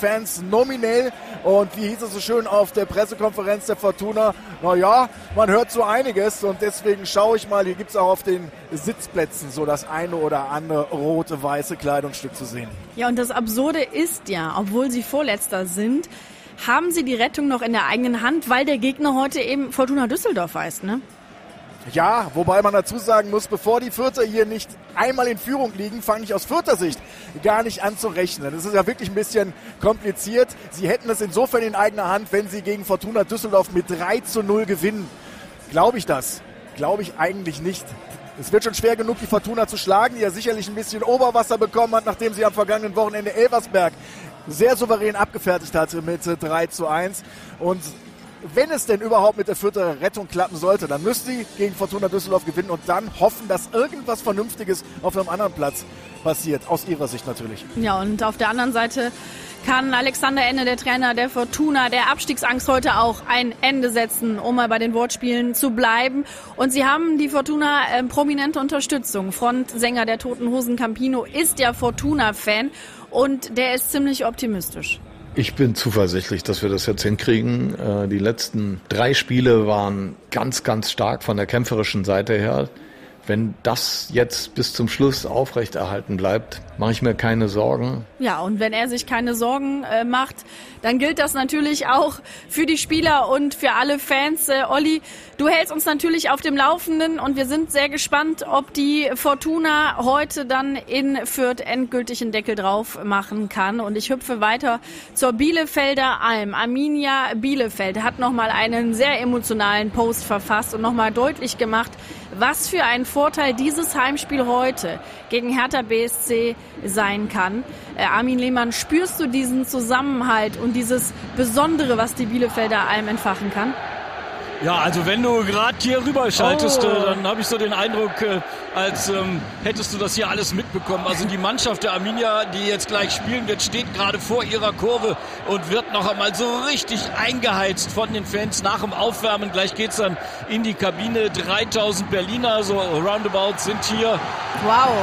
Fans nominell. Und wie hieß es so schön auf der Pressekonferenz der Fortuna? Naja, man hört so einiges und deswegen schaue ich mal, hier gibt es auch auf den Sitzplätzen so das eine oder andere rote-weiße Kleidungsstück zu sehen. Ja, und das Absurde ist ja, obwohl sie Vorletzter sind, haben sie die Rettung noch in der eigenen Hand, weil der Gegner heute eben Fortuna Düsseldorf heißt, ne? Ja, wobei man dazu sagen muss, bevor die Vierter hier nicht einmal in Führung liegen, fange ich aus Vierter Sicht gar nicht an zu rechnen. Das ist ja wirklich ein bisschen kompliziert. Sie hätten es insofern in eigener Hand, wenn sie gegen Fortuna Düsseldorf mit 3-0 gewinnen. Glaube ich das? Glaube ich eigentlich nicht. Es wird schon schwer genug, die Fortuna zu schlagen, die ja sicherlich ein bisschen Oberwasser bekommen hat, nachdem sie am vergangenen Wochenende Elversberg sehr souverän abgefertigt hatte mit 3-1. Und wenn es denn überhaupt mit der vierten Rettung klappen sollte, dann müsste sie gegen Fortuna Düsseldorf gewinnen und dann hoffen, dass irgendwas Vernünftiges auf einem anderen Platz passiert. Aus ihrer Sicht natürlich. Ja, und auf der anderen Seite kann Alexander Enne, der Trainer der Fortuna, der Abstiegsangst heute auch ein Ende setzen, um mal bei den Wortspielen zu bleiben. Und sie haben die Fortuna prominente Unterstützung. Frontsänger der Toten Hosen Campino ist ja Fortuna-Fan und der ist ziemlich optimistisch. Ich bin zuversichtlich, dass wir das jetzt hinkriegen. Die letzten 3 Spiele waren ganz, ganz stark von der kämpferischen Seite her. Wenn das jetzt bis zum Schluss aufrechterhalten bleibt, mache ich mir keine Sorgen. Ja, und wenn er sich keine Sorgen macht, dann gilt das natürlich auch für die Spieler und für alle Fans. Olli, du hältst uns natürlich auf dem Laufenden und wir sind sehr gespannt, ob die Fortuna heute dann in Fürth endgültig einen Deckel drauf machen kann. Und ich hüpfe weiter zur Bielefelder Alm. Arminia Bielefeld hat nochmal einen sehr emotionalen Post verfasst und nochmal deutlich gemacht, was für ein Vorteil dieses Heimspiel heute gegen Hertha BSC sein kann. Armin Lehmann, spürst du diesen Zusammenhalt und dieses Besondere, was die Bielefelder Alm entfachen kann? Ja, also wenn du gerade hier rüberschaltest, dann habe ich so den Eindruck, als hättest du das hier alles mitbekommen. Also die Mannschaft der Arminia, die jetzt gleich spielen wird, steht gerade vor ihrer Kurve und wird noch einmal so richtig eingeheizt von den Fans nach dem Aufwärmen. Gleich geht's dann in die Kabine. 3000 Berliner, so roundabout, sind hier. Wow.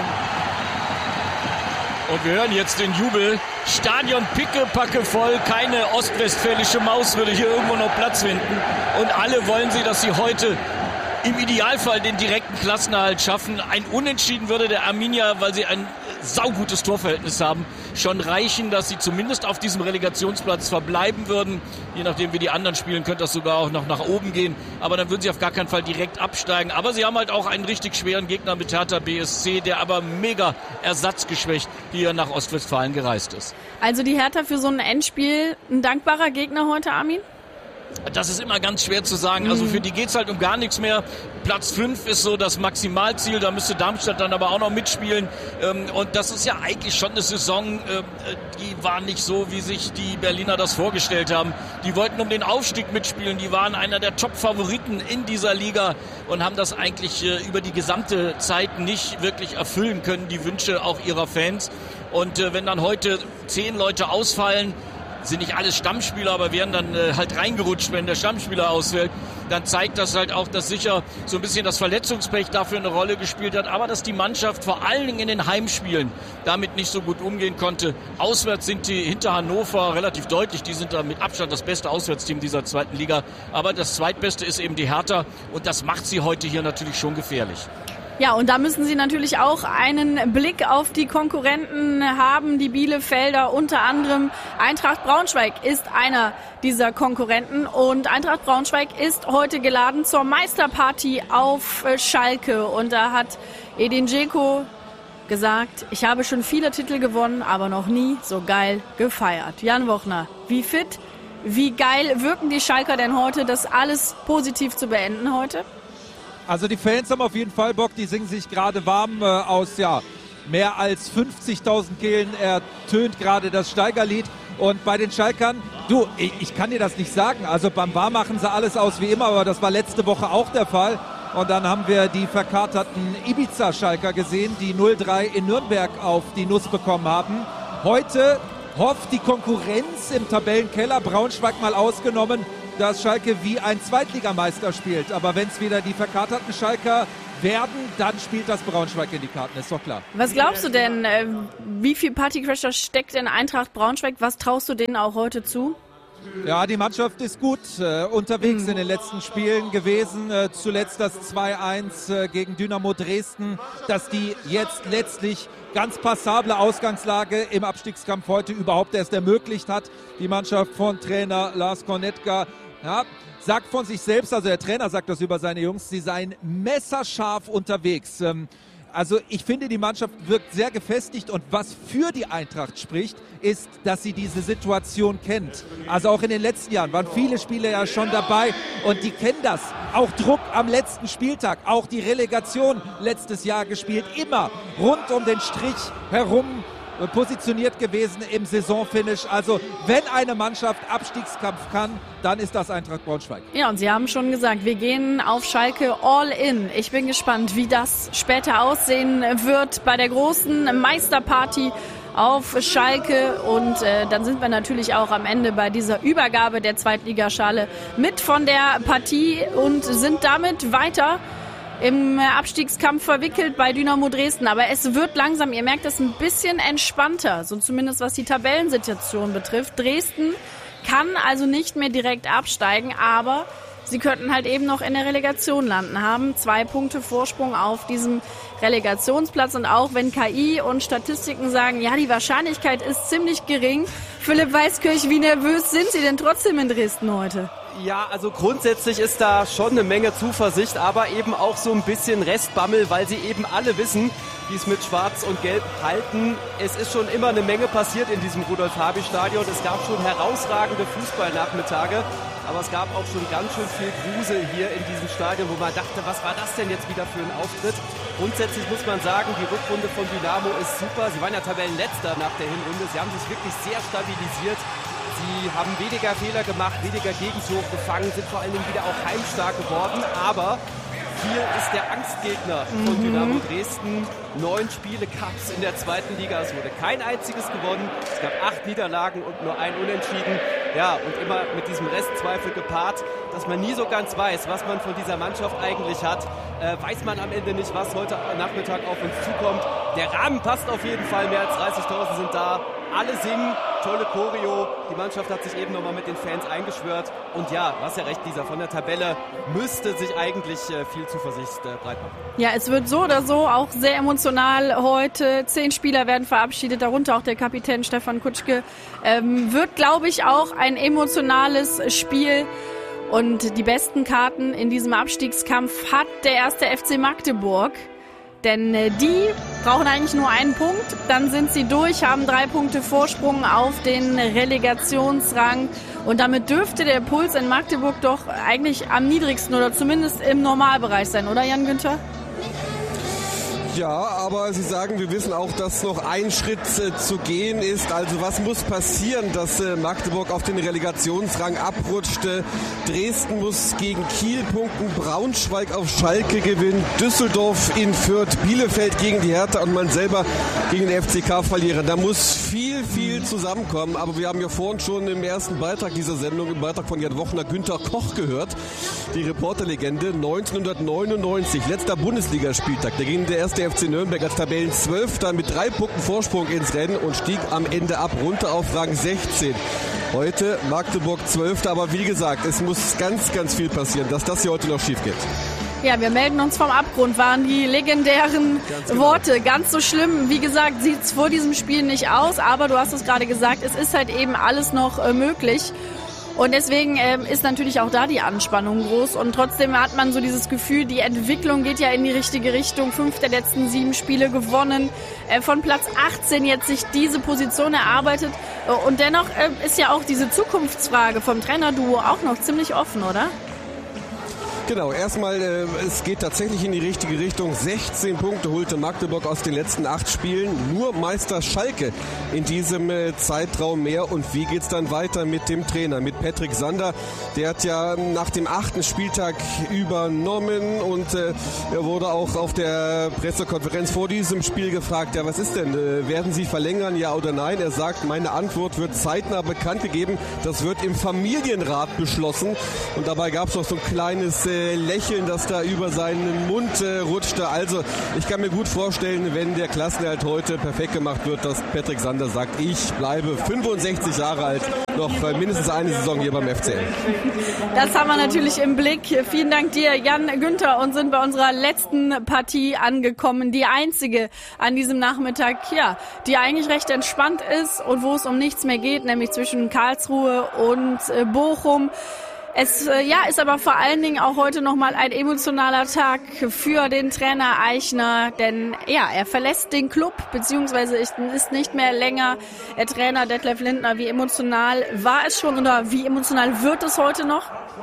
Und wir hören jetzt den Jubel. Stadion pickepacke voll. Keine ostwestfälische Maus würde hier irgendwo noch Platz finden. Und alle wollen sie, dass sie heute im Idealfall den direkten Klassenerhalt schaffen. Ein Unentschieden würde der Arminia, weil sie ein saugutes Torverhältnis haben, schon reichen, dass sie zumindest auf diesem Relegationsplatz verbleiben würden. Je nachdem, wie die anderen spielen, könnte das sogar auch noch nach oben gehen. Aber dann würden sie auf gar keinen Fall direkt absteigen. Aber sie haben halt auch einen richtig schweren Gegner mit Hertha BSC, der aber mega ersatzgeschwächt hier nach Ostwestfalen gereist ist. Also die Hertha für so ein Endspiel ein dankbarer Gegner heute, Armin? Das ist immer ganz schwer zu sagen. Also für die geht's halt um gar nichts mehr. Platz 5 ist so das Maximalziel. Da müsste Darmstadt dann aber auch noch mitspielen. Und das ist ja eigentlich schon eine Saison, die war nicht so, wie sich die Berliner das vorgestellt haben. Die wollten um den Aufstieg mitspielen. Die waren einer der Top-Favoriten in dieser Liga und haben das eigentlich über die gesamte Zeit nicht wirklich erfüllen können, die Wünsche auch ihrer Fans. Und wenn dann heute 10 Leute ausfallen, sind nicht alles Stammspieler, aber werden dann halt reingerutscht, wenn der Stammspieler ausfällt. Dann zeigt das halt auch, dass sicher so ein bisschen das Verletzungspech dafür eine Rolle gespielt hat, aber dass die Mannschaft vor allen Dingen in den Heimspielen damit nicht so gut umgehen konnte. Auswärts sind die hinter Hannover relativ deutlich. Die sind da mit Abstand das beste Auswärtsteam dieser zweiten Liga. Aber das zweitbeste ist eben die Hertha und das macht sie heute hier natürlich schon gefährlich. Ja, und da müssen Sie natürlich auch einen Blick auf die Konkurrenten haben, die Bielefelder, unter anderem Eintracht Braunschweig ist einer dieser Konkurrenten und Eintracht Braunschweig ist heute geladen zur Meisterparty auf Schalke und da hat Edin Dzeko gesagt, ich habe schon viele Titel gewonnen, aber noch nie so geil gefeiert. Jan Wochner, wie fit, wie geil wirken die Schalker denn heute, das alles positiv zu beenden heute? Also die Fans haben auf jeden Fall Bock, die singen sich gerade warm aus mehr als 50.000 Kehlen ertönt gerade das Steigerlied. Und bei den Schalkern, du, ich kann dir das nicht sagen, also beim Warmmachen sah alles aus wie immer, aber das war letzte Woche auch der Fall. Und dann haben wir die verkaterten Ibiza-Schalker gesehen, die 0-3 in Nürnberg auf die Nuss bekommen haben. Heute hofft die Konkurrenz im Tabellenkeller, Braunschweig mal ausgenommen, dass Schalke wie ein Zweitligameister spielt. Aber wenn es wieder die verkaterten Schalker werden, dann spielt das Braunschweig in die Karten, ist doch klar. Was glaubst du denn, wie viel Partycrasher steckt in Eintracht Braunschweig? Was traust du denen auch heute zu? Ja, die Mannschaft ist gut unterwegs in den letzten Spielen gewesen. Zuletzt das 2-1 gegen Dynamo Dresden, dass die jetzt letztlich ganz passable Ausgangslage im Abstiegskampf heute überhaupt erst ermöglicht hat. Die Mannschaft von Trainer Lars Kornetka, ja, sagt von sich selbst, also der Trainer sagt das über seine Jungs, sie seien messerscharf unterwegs. Also ich finde, die Mannschaft wirkt sehr gefestigt und was für die Eintracht spricht, ist, dass sie diese Situation kennt. Also auch in den letzten Jahren waren viele Spieler ja schon dabei und die kennen das. Auch Druck am letzten Spieltag, auch die Relegation letztes Jahr gespielt, immer rund um den Strich herum positioniert gewesen im Saisonfinish. Also wenn eine Mannschaft Abstiegskampf kann, dann ist das Eintracht Braunschweig. Ja, und Sie haben schon gesagt, wir gehen auf Schalke all in. Ich bin gespannt, wie das später aussehen wird bei der großen Meisterparty auf Schalke. Und dann sind wir natürlich auch am Ende bei dieser Übergabe der Zweitligaschale mit von der Partie und sind damit weiter im Abstiegskampf verwickelt bei Dynamo Dresden. Aber es wird langsam, ihr merkt es, ein bisschen entspannter, so zumindest was die Tabellensituation betrifft. Dresden kann also nicht mehr direkt absteigen, aber sie könnten halt eben noch in der Relegation landen, haben 2 Punkte Vorsprung auf diesem Relegationsplatz. Und auch wenn KI und Statistiken sagen, ja, die Wahrscheinlichkeit ist ziemlich gering. Philipp Weiskirch, wie nervös sind Sie denn trotzdem in Dresden heute? Ja, also grundsätzlich ist da schon eine Menge Zuversicht, aber eben auch so ein bisschen Restbammel, weil sie eben alle wissen, wie es mit Schwarz und Gelb halten. Es ist schon immer eine Menge passiert in diesem Rudolf-Habich-Stadion. Es gab schon herausragende Fußballnachmittage, aber es gab auch schon ganz schön viel Grusel hier in diesem Stadion, wo man dachte, was war das denn jetzt wieder für ein Auftritt? Grundsätzlich muss man sagen, die Rückrunde von Dynamo ist super. Sie waren ja Tabellenletzter nach der Hinrunde. Sie haben sich wirklich sehr stabilisiert. Sie haben weniger Fehler gemacht, weniger Gegentore gefangen, sind vor allen Dingen wieder auch heimstark geworden. Aber hier ist der Angstgegner von Dynamo Dresden. 9 Spiele Cups in der 2. Liga. Es wurde kein einziges gewonnen. Es gab 8 Niederlagen und nur ein Unentschieden. Ja, und immer mit diesem Restzweifel gepaart, dass man nie so ganz weiß, was man von dieser Mannschaft eigentlich hat. Weiß man am Ende nicht, was heute Nachmittag auf uns zukommt. Der Rahmen passt auf jeden Fall. Mehr als 30.000 sind da. Alle singen, tolle Choreo. Die Mannschaft hat sich eben nochmal mit den Fans eingeschwört. Und ja, du hast ja recht, Lisa, von der Tabelle müsste sich eigentlich viel Zuversicht breit machen. Ja, es wird so oder so auch sehr emotional heute. 10 Spieler werden verabschiedet, darunter auch der Kapitän Stefan Kutschke. Wird, glaube ich, auch ein emotionales Spiel. Und die besten Karten in diesem Abstiegskampf hat der 1. FC Magdeburg. Denn die brauchen eigentlich nur einen Punkt, dann sind sie durch, haben 3 Punkte Vorsprung auf den Relegationsrang. Und damit dürfte der Puls in Magdeburg doch eigentlich am niedrigsten oder zumindest im Normalbereich sein, oder Jan Günther? Ja, aber Sie sagen, wir wissen auch, dass noch ein Schritt zu gehen ist. Also was muss passieren, dass Magdeburg auf den Relegationsrang abrutscht? Dresden muss gegen Kiel punkten, Braunschweig auf Schalke gewinnen, Düsseldorf in Fürth, Bielefeld gegen die Hertha und man selber gegen den FCK verlieren. Da muss viel zusammenkommen. Aber wir haben ja vorhin schon im ersten Beitrag dieser Sendung, im Beitrag von Jan Wochner, Günther Koch gehört. Die Reporterlegende 1999, letzter Bundesligaspieltag. Da ging der erste FC Nürnberg als Tabellenzwölfter mit 3 Punkten Vorsprung ins Rennen und stieg am Ende ab, runter auf Rang 16. Heute Magdeburg 12. Aber wie gesagt, es muss ganz viel passieren, dass das hier heute noch schief geht. Ja, wir melden uns vom Abgrund, waren die legendären Worte. Ganz so schlimm, wie gesagt, sieht es vor diesem Spiel nicht aus, aber du hast es gerade gesagt, es ist halt eben alles noch möglich. Und deswegen ist natürlich auch da die Anspannung groß. Und trotzdem hat man so dieses Gefühl, die Entwicklung geht ja in die richtige Richtung. 5 der letzten 7 Spiele gewonnen. Von Platz 18 jetzt sich diese Position erarbeitet. Und dennoch ist ja auch diese Zukunftsfrage vom Trainerduo auch noch ziemlich offen, oder? Genau, erstmal, es geht tatsächlich in die richtige Richtung. 16 Punkte holte Magdeburg aus den letzten 8 Spielen. Nur Meister Schalke in diesem Zeitraum mehr. Und wie geht's dann weiter mit dem Trainer, mit Patrick Sander? Der hat ja nach dem 8. Spieltag übernommen und er wurde auch auf der Pressekonferenz vor diesem Spiel gefragt, ja, was ist denn, werden Sie verlängern, ja oder nein? Er sagt, meine Antwort wird zeitnah bekannt gegeben. Das wird im Familienrat beschlossen. Und dabei gab es noch so ein kleines Lächeln, das da über seinen Mund rutschte. Also ich kann mir gut vorstellen, wenn der Klassenerhalt heute perfekt gemacht wird, dass Patrick Sander sagt, ich bleibe 65 Jahre alt, noch mindestens eine Saison hier beim FCN. Das haben wir natürlich im Blick. Vielen Dank dir, Jan Günther, und sind bei unserer letzten Partie angekommen. Die einzige an diesem Nachmittag, ja, die eigentlich recht entspannt ist und wo es um nichts mehr geht, nämlich zwischen Karlsruhe und Bochum. Es ist aber vor allen Dingen auch heute nochmal ein emotionaler Tag für den Trainer Eichner, denn er verlässt den Club, beziehungsweise ist nicht mehr länger der Trainer Detlef Lindner. Wie emotional war es schon oder wie emotional wird es heute noch?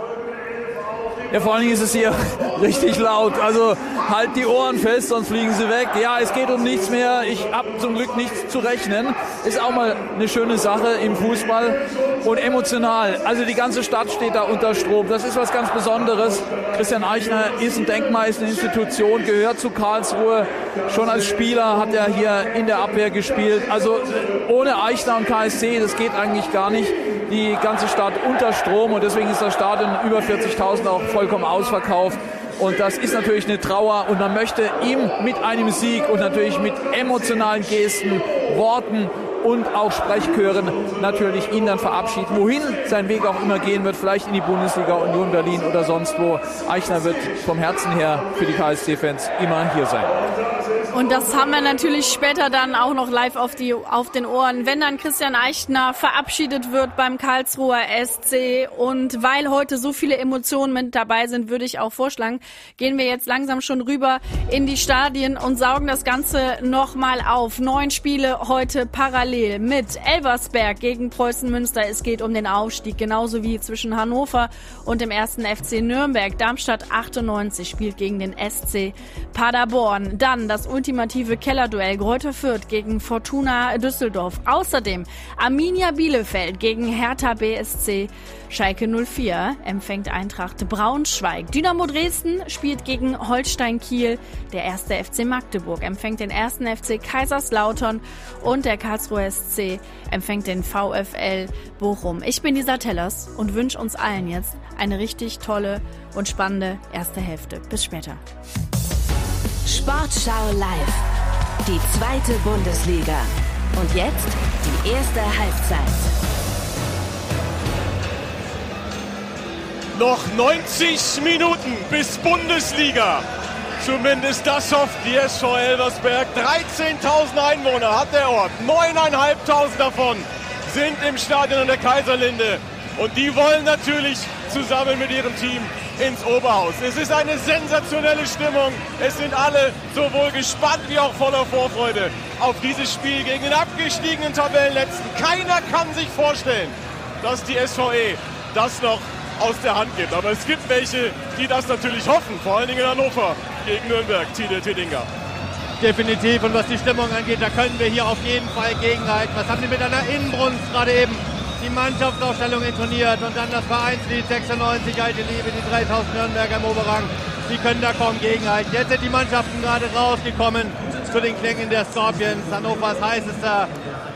Ja, vor allen Dingen ist es hier richtig laut. Also halt die Ohren fest, sonst fliegen sie weg. Ja, es geht um nichts mehr. Ich habe zum Glück nichts zu rechnen. Ist auch mal eine schöne Sache im Fußball. Und emotional. Also die ganze Stadt steht da unter Strom. Das ist was ganz Besonderes. Christian Eichner ist ein Denkmal, ist eine Institution, gehört zu Karlsruhe. Schon als Spieler hat er hier in der Abwehr gespielt. Also ohne Eichner und KSC, das geht eigentlich gar nicht. Die ganze Stadt unter Strom und deswegen ist das Stadion über 40.000 auch vollkommen ausverkauft. Und das ist natürlich eine Trauer und man möchte ihm mit einem Sieg und natürlich mit emotionalen Gesten, Worten und auch Sprechchören natürlich ihn dann verabschieden. Wohin sein Weg auch immer gehen wird, vielleicht in die Bundesliga, Union Berlin oder sonst wo. Eichner wird vom Herzen her für die KSC-Fans immer hier sein. Und das haben wir natürlich später dann auch noch live auf den Ohren, wenn dann Christian Eichner verabschiedet wird beim Karlsruher SC. Und weil heute so viele Emotionen mit dabei sind, würde ich auch vorschlagen, gehen wir jetzt langsam schon rüber in die Stadien und saugen das Ganze nochmal auf. 9 Spiele heute parallel mit Elversberg gegen Preußen Münster. Es geht um den Aufstieg, genauso wie zwischen Hannover und dem 1. FC Nürnberg. Darmstadt 98 spielt gegen den SC Paderborn. Dann das ultimative Kellerduell Greuther Fürth gegen Fortuna Düsseldorf. Außerdem Arminia Bielefeld gegen Hertha BSC. Schalke 04 empfängt Eintracht Braunschweig. Dynamo Dresden spielt gegen Holstein Kiel. Der 1. FC Magdeburg empfängt den 1. FC Kaiserslautern und der Karlsruher SC empfängt den VfL Bochum. Ich bin Lisa Tellers und wünsche uns allen jetzt eine richtig tolle und spannende erste Hälfte. Bis später. Sportschau live. Die 2. Bundesliga. Und jetzt die erste Halbzeit. Noch 90 Minuten bis Bundesliga. Zumindest das hofft die SV Elversberg. 13.000 Einwohner hat der Ort. 9.500 davon sind im Stadion an der Kaiserlinde. Und die wollen natürlich zusammen mit ihrem Team ins Oberhaus. Es ist eine sensationelle Stimmung. Es sind alle sowohl gespannt wie auch voller Vorfreude auf dieses Spiel gegen den abgestiegenen Tabellenletzten. Keiner kann sich vorstellen, dass die SVE das noch aus der Hand gibt. Aber es gibt welche, die das natürlich hoffen. Vor allen Dingen in Hannover gegen Nürnberg. Tine Tiddinger. Definitiv. Und was die Stimmung angeht, da können wir hier auf jeden Fall gegenhalten. Was haben die mit einer Inbrunst gerade eben die Mannschaftsaufstellung intoniert und dann das Vereinslied 96, alte Liebe, die 3000 Nürnberger im Oberrang. Die können da kaum gegenhalten. Jetzt sind die Mannschaften gerade rausgekommen zu den Klängen der Scorpions. Hannovers heißester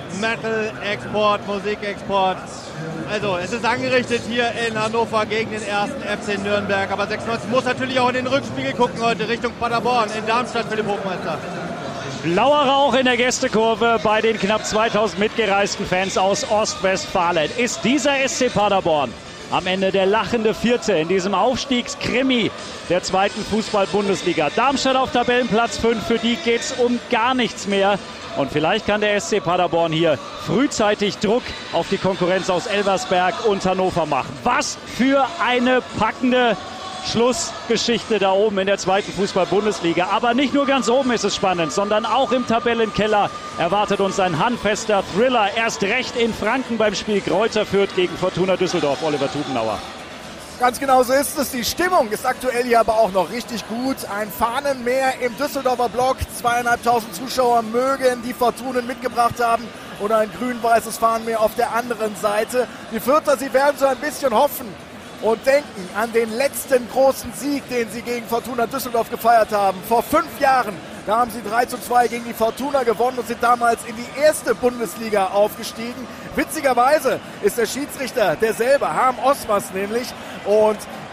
Metal-Export, Musikexport. Also es ist angerichtet hier in Hannover gegen den 1. FC Nürnberg. Aber 96 muss natürlich auch in den Rückspiegel gucken heute Richtung Paderborn in Darmstadt, Philipp Hofmeister. Blauer Rauch in der Gästekurve bei den knapp 2000 mitgereisten Fans aus Ostwestfalen. Ist dieser SC Paderborn am Ende der lachende Vierte in diesem Aufstiegskrimi der 2. Fußball-Bundesliga? Darmstadt auf Tabellenplatz 5, für die geht's um gar nichts mehr. Und vielleicht kann der SC Paderborn hier frühzeitig Druck auf die Konkurrenz aus Elversberg und Hannover machen. Was für eine packende Schlussgeschichte da oben in der 2. Fußball-Bundesliga. Aber nicht nur ganz oben ist es spannend, sondern auch im Tabellenkeller erwartet uns ein handfester Thriller. Erst recht in Franken beim Spiel Greuther Fürth gegen Fortuna Düsseldorf. Oliver Tubenauer. Ganz genau so ist es. Die Stimmung ist aktuell hier aber auch noch richtig gut. Ein Fahnenmeer im Düsseldorfer Block. 2.500 Zuschauer mögen die Fortunen mitgebracht haben. Oder ein grün-weißes Fahnenmeer auf der anderen Seite. Die Fürther, sie werden so ein bisschen hoffen und denken an den letzten großen Sieg, den sie gegen Fortuna Düsseldorf gefeiert haben. Vor 5 Jahren, da haben sie 3:2 gegen die Fortuna gewonnen und sind damals in die 1. Bundesliga aufgestiegen. Witzigerweise ist der Schiedsrichter derselbe, Harm Osmers nämlich. Und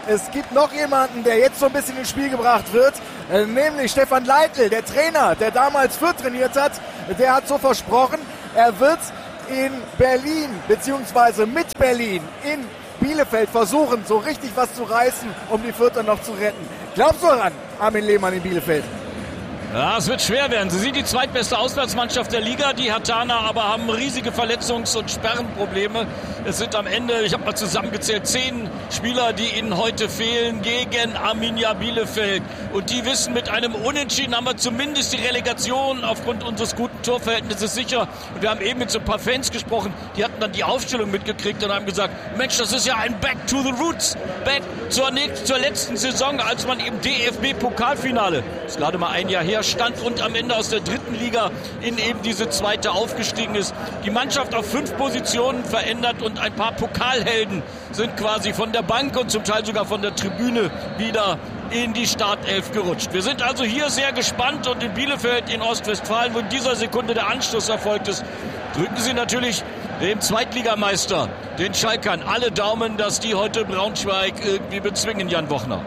Es gibt noch jemanden, der jetzt so ein bisschen ins Spiel gebracht wird, nämlich Stefan Leitl, der Trainer, der damals Fürth trainiert hat. Der hat so versprochen, er wird in Berlin, beziehungsweise mit Berlin in Bielefeld versuchen, so richtig was zu reißen, um die Fürther noch zu retten. Glaubst du daran, Armin Lehmann in Bielefeld? Ja, es wird schwer werden. Sie sind die zweitbeste Auswärtsmannschaft der Liga. Die Herthaner aber haben riesige Verletzungs- und Sperrenprobleme. Es sind am Ende, ich habe mal zusammengezählt, 10 Spieler, die ihnen heute fehlen gegen Arminia Bielefeld. Und die wissen, mit einem Unentschieden haben wir zumindest die Relegation aufgrund unseres guten Torverhältnisses sicher. Und wir haben eben mit so ein paar Fans gesprochen, die hatten dann die Aufstellung mitgekriegt und haben gesagt, Mensch, das ist ja ein Back to the Roots. Back zur letzten Saison, als man im DFB-Pokalfinale, das ist gerade mal ein Jahr her, stand und am Ende aus der dritten Liga in eben diese zweite aufgestiegen ist. Die Mannschaft auf 5 Positionen verändert und ein paar Pokalhelden sind quasi von der Bank und zum Teil sogar von der Tribüne wieder in die Startelf gerutscht. Wir sind also hier sehr gespannt und in Bielefeld in Ostwestfalen, wo in dieser Sekunde der Anstoß erfolgt ist, drücken Sie natürlich dem Zweitligameister, den Schalkern, alle Daumen, dass die heute Braunschweig irgendwie bezwingen, Jan Wochner.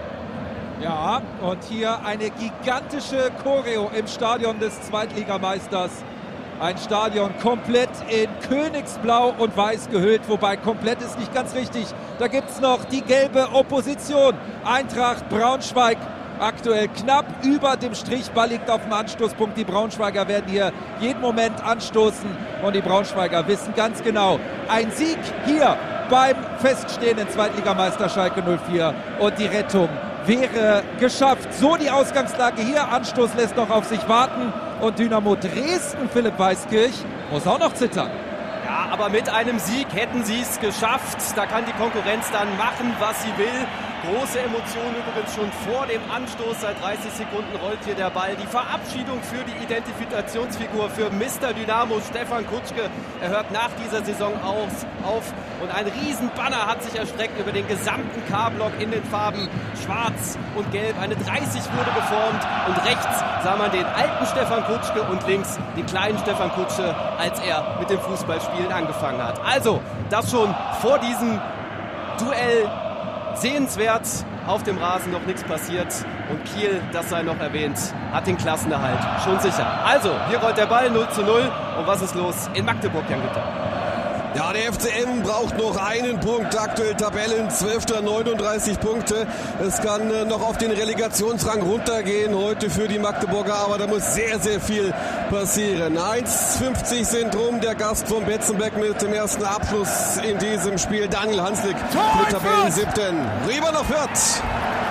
Ja, und hier eine gigantische Choreo im Stadion des Zweitligameisters. Ein Stadion komplett in Königsblau und Weiß gehüllt, wobei komplett ist nicht ganz richtig. Da gibt es noch die gelbe Opposition. Eintracht Braunschweig aktuell knapp über dem Strich. Ball liegt auf dem Anstoßpunkt. Die Braunschweiger werden hier jeden Moment anstoßen. Und die Braunschweiger wissen ganz genau, ein Sieg hier beim feststehenden Zweitligameister Schalke 04 und die Rettung wäre geschafft. So die Ausgangslage hier. Anstoß lässt noch auf sich warten. Und Dynamo Dresden, Philipp Weiskirch, muss auch noch zittern. Ja, aber mit einem Sieg hätten sie es geschafft. Da kann die Konkurrenz dann machen, was sie will. Große Emotionen übrigens schon vor dem Anstoß. Seit 30 Sekunden rollt hier der Ball. Die Verabschiedung für die Identifikationsfigur für Mr. Dynamo, Stefan Kutschke. Er hört nach dieser Saison auf. Und ein Riesenbanner hat sich erstreckt über den gesamten K-Block in den Farben Schwarz und Gelb. Eine 30 wurde geformt. Und rechts sah man den alten Stefan Kutschke und links den kleinen Stefan Kutschke, als er mit dem Fußballspielen angefangen hat. Also, das schon vor diesem Duell sehenswert, auf dem Rasen noch nichts passiert und Kiel, das sei noch erwähnt, hat den Klassenerhalt schon sicher. Also, hier rollt der Ball 0:0 und was ist los in Magdeburg, Jan Günther? Ja, der FCM braucht noch einen Punkt, aktuell Tabellen-12. 39 Punkte. Es kann noch auf den Relegationsrang runtergehen heute für die Magdeburger, aber da muss sehr, sehr viel passieren. 1:50 sind rum, der Gast von Betzenbeck mit dem ersten Abschluss in diesem Spiel, Daniel Hanslik mit Tabellen-7. Rieber noch Fürth.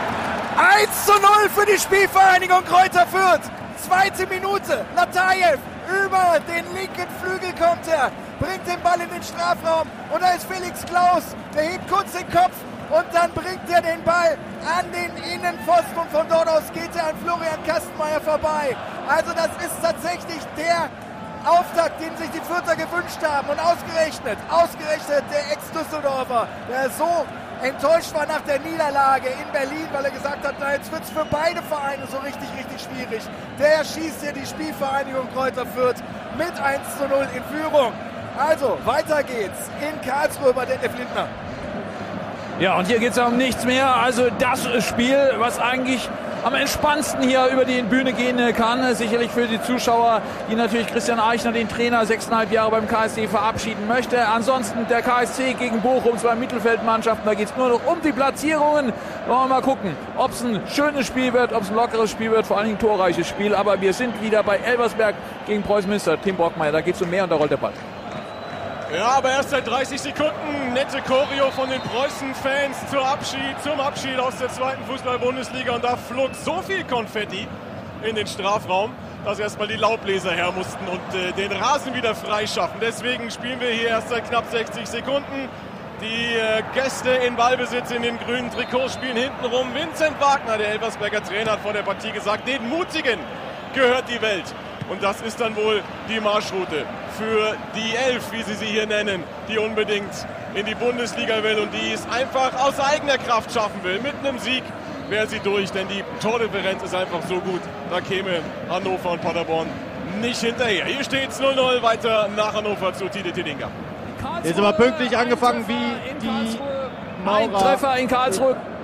1:0 für die Spielvereinigung Kräuter Fürth. 2. Minute, Latajew über den linken Flügel kommt er, bringt den Ball in den Strafraum und da ist Felix Klaus, der hebt kurz den Kopf und dann bringt er den Ball an den Innenpfosten und von dort aus geht er an Florian Kastenmeier vorbei. Also das ist tatsächlich der Auftakt, den sich die Fürther gewünscht haben und ausgerechnet der Ex-Düsseldorfer, der so enttäuscht war nach der Niederlage in Berlin, weil er gesagt hat, na, jetzt wird es für beide Vereine so richtig schwierig. Der schießt hier die Spielvereinigung Kräuter Fürth mit 1:0 in Führung. Also, weiter geht's in Karlsruhe bei Detlef Lindner. Ja, und hier geht es um nichts mehr. Also das Spiel, was eigentlich am entspannendsten hier über die Bühne gehen kann. Sicherlich für die Zuschauer, die natürlich Christian Eichner, den Trainer, 6,5 Jahre beim KSC verabschieden möchte. Ansonsten der KSC gegen Bochum, 2 Mittelfeldmannschaften. Da geht es nur noch um die Platzierungen. Wollen wir mal gucken, ob es ein schönes Spiel wird, ob es ein lockeres Spiel wird, vor allen Dingen ein torreiches Spiel. Aber wir sind wieder bei Elversberg gegen Preußen Münster. Tim Brockmeier, da geht es um mehr und da rollt der Ball. Ja, aber erst seit 30 Sekunden nette Choreo von den Preußen-Fans zum Abschied aus der 2. Fußball-Bundesliga. Und da flog so viel Konfetti in den Strafraum, dass erstmal die Laubbläser her mussten und den Rasen wieder freischaffen. Deswegen spielen wir hier erst seit knapp 60 Sekunden. Die Gäste in Ballbesitz in den grünen Trikots spielen hintenrum. Vincent Wagner, der Elversberger Trainer, hat vor der Partie gesagt, den Mutigen gehört die Welt. Und das ist dann wohl die Marschroute für die 11, wie sie hier nennen, die unbedingt in die Bundesliga will und die es einfach aus eigener Kraft schaffen will. Mit einem Sieg wäre sie durch, denn die Tordifferenz ist einfach so gut. Da käme Hannover und Paderborn nicht hinterher. Hier steht es 0:0 weiter nach Hannover zu Tide Tidinga. Jetzt aber pünktlich angefangen wie die Maurer. Ein Treffer in Karlsruhe.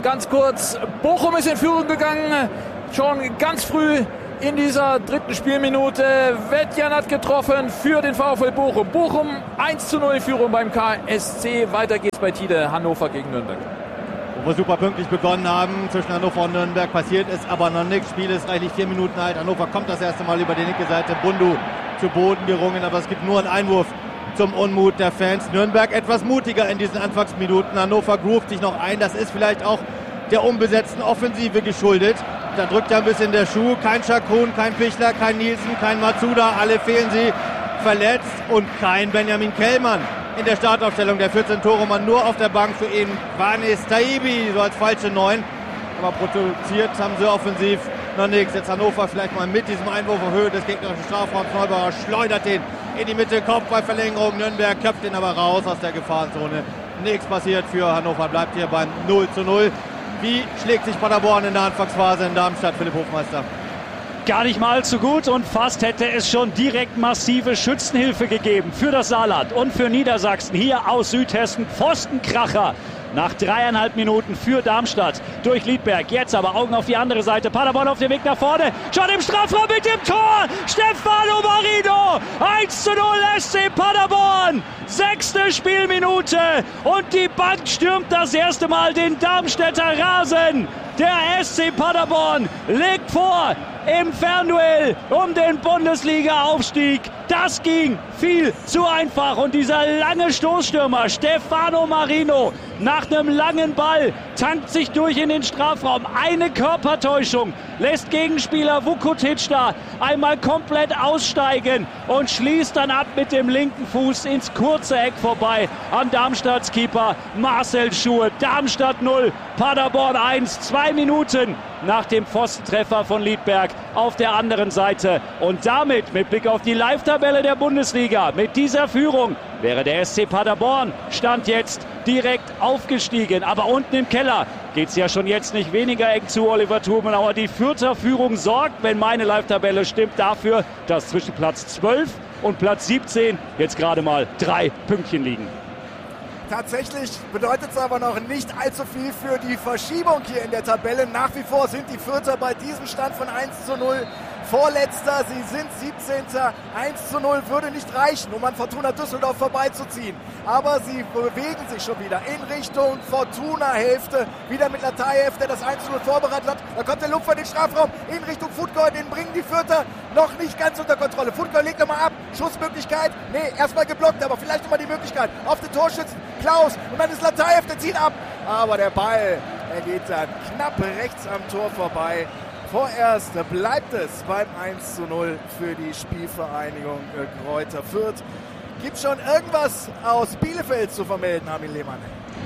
ganz kurz. Bochum ist in Führung gegangen, schon ganz früh in dieser dritten Spielminute. Wedjan hat getroffen für den VfL Bochum. Bochum 1:0 Führung beim KSC. Weiter geht's bei Tide, Hannover gegen Nürnberg. Wo wir super pünktlich begonnen haben, zwischen Hannover und Nürnberg passiert ist aber noch nichts. Spiel ist reichlich 4 Minuten alt. Hannover kommt das erste Mal über die linke Seite. Bundu zu Boden gerungen, aber es gibt nur einen Einwurf zum Unmut der Fans. Nürnberg etwas mutiger in diesen Anfangsminuten. Hannover groovt sich noch ein. Das ist vielleicht auch der unbesetzten Offensive geschuldet. Da drückt ja ein bisschen der Schuh. Kein Chakun, kein Pichler, kein Nielsen, kein Matsuda. Alle fehlen sie verletzt und kein Benjamin Kellmann in der Startaufstellung. Der 14-Tore-Mann nur auf der Bank für ihn. Vanis Taibi, so als falsche 9. Aber produziert haben sie offensiv noch nichts. Jetzt Hannover vielleicht mal mit diesem Einwurf auf Höhe des gegnerischen Strafraums. Neubauer schleudert den in die Mitte, Kopfballverlängerung. Nürnberg köpft ihn aber raus aus der Gefahrenzone. Nichts passiert für Hannover, bleibt hier beim 0:0. Wie schlägt sich Paderborn in der Anfangsphase in Darmstadt, Philipp Hofmeister? Gar nicht mal so gut und fast hätte es schon direkt massive Schützenhilfe gegeben für das Saarland und für Niedersachsen. Hier aus Südhessen Pfostenkracher. Nach 3,5 Minuten für Darmstadt durch Liedberg. Jetzt aber Augen auf die andere Seite. Paderborn auf dem Weg nach vorne. Schon im Strafraum mit dem Tor. Stefano Marino. 1:0 SC Paderborn. 6. Spielminute. Und die Bank stürmt das erste Mal den Darmstädter Rasen. Der SC Paderborn legt vor im Fernduell um den Bundesliga-Aufstieg. Das ging viel zu einfach. Und dieser lange Stoßstürmer Stefano Marino nach einem langen Ball tankt sich durch in den Strafraum. Eine Körpertäuschung lässt Gegenspieler Vukotic da einmal komplett aussteigen und schließt dann ab mit dem linken Fuß ins kurze Eck vorbei an Darmstadts Keeper Marcel Schur. Darmstadt 0, Paderborn 1, 2 Minuten nach dem Pfostentreffer von Liedberg auf der anderen Seite. Und damit, mit Blick auf die Live-Tabelle der Bundesliga, mit dieser Führung wäre der SC Paderborn Stand jetzt direkt aufgestiegen. Aber unten im Keller geht es ja schon jetzt nicht weniger eng zu, Oliver Thurmenauer. Die Fürther Führung sorgt, wenn meine Live-Tabelle stimmt, dafür, dass zwischen Platz 12 und Platz 17 jetzt gerade mal 3 Pünktchen liegen. Tatsächlich bedeutet es aber noch nicht allzu viel für die Verschiebung hier in der Tabelle. Nach wie vor sind die Fürther bei diesem Stand von 1:0 Vorletzter. Sie sind 17. 1:0 würde nicht reichen, um an Fortuna Düsseldorf vorbeizuziehen. Aber sie bewegen sich schon wieder in Richtung Fortuna-Hälfte. Wieder mit Latayev, der das 1:0 vorbereitet hat. Da kommt der Lupfer in den Strafraum in Richtung Futgol. Den bringen die Fürther noch nicht ganz unter Kontrolle. Futgol legt nochmal ab. Schussmöglichkeit. Nee, erstmal geblockt, aber vielleicht nochmal die Möglichkeit auf den Torschützen. Klaus. Und dann ist Latayev, der zieht ab. Aber der Ball, der geht dann knapp rechts am Tor vorbei. Vorerst bleibt es beim 1:0 für die Spielvereinigung Greuther Fürth. Gibt schon irgendwas aus Bielefeld zu vermelden, Armin Lehmann?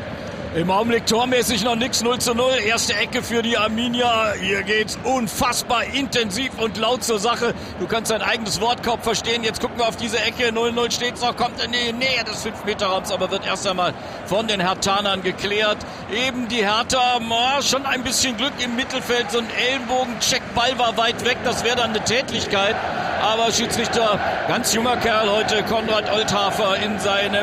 Im Augenblick tormäßig noch nichts, 0:0. Erste Ecke für die Arminia. Hier geht's unfassbar intensiv und laut zur Sache. Du kannst dein eigenes Wort kaum verstehen. Jetzt gucken wir auf diese Ecke. 0:0 steht's noch, kommt in die Nähe des 5-Meter-Raums, aber wird erst einmal von den Herthanern geklärt. Eben die Hertha, schon ein bisschen Glück im Mittelfeld. So ein Ellenbogen-Check, Ball war weit weg. Das wäre dann eine Tätlichkeit. Aber Schiedsrichter, ganz junger Kerl heute, Konrad Olthafer in seinem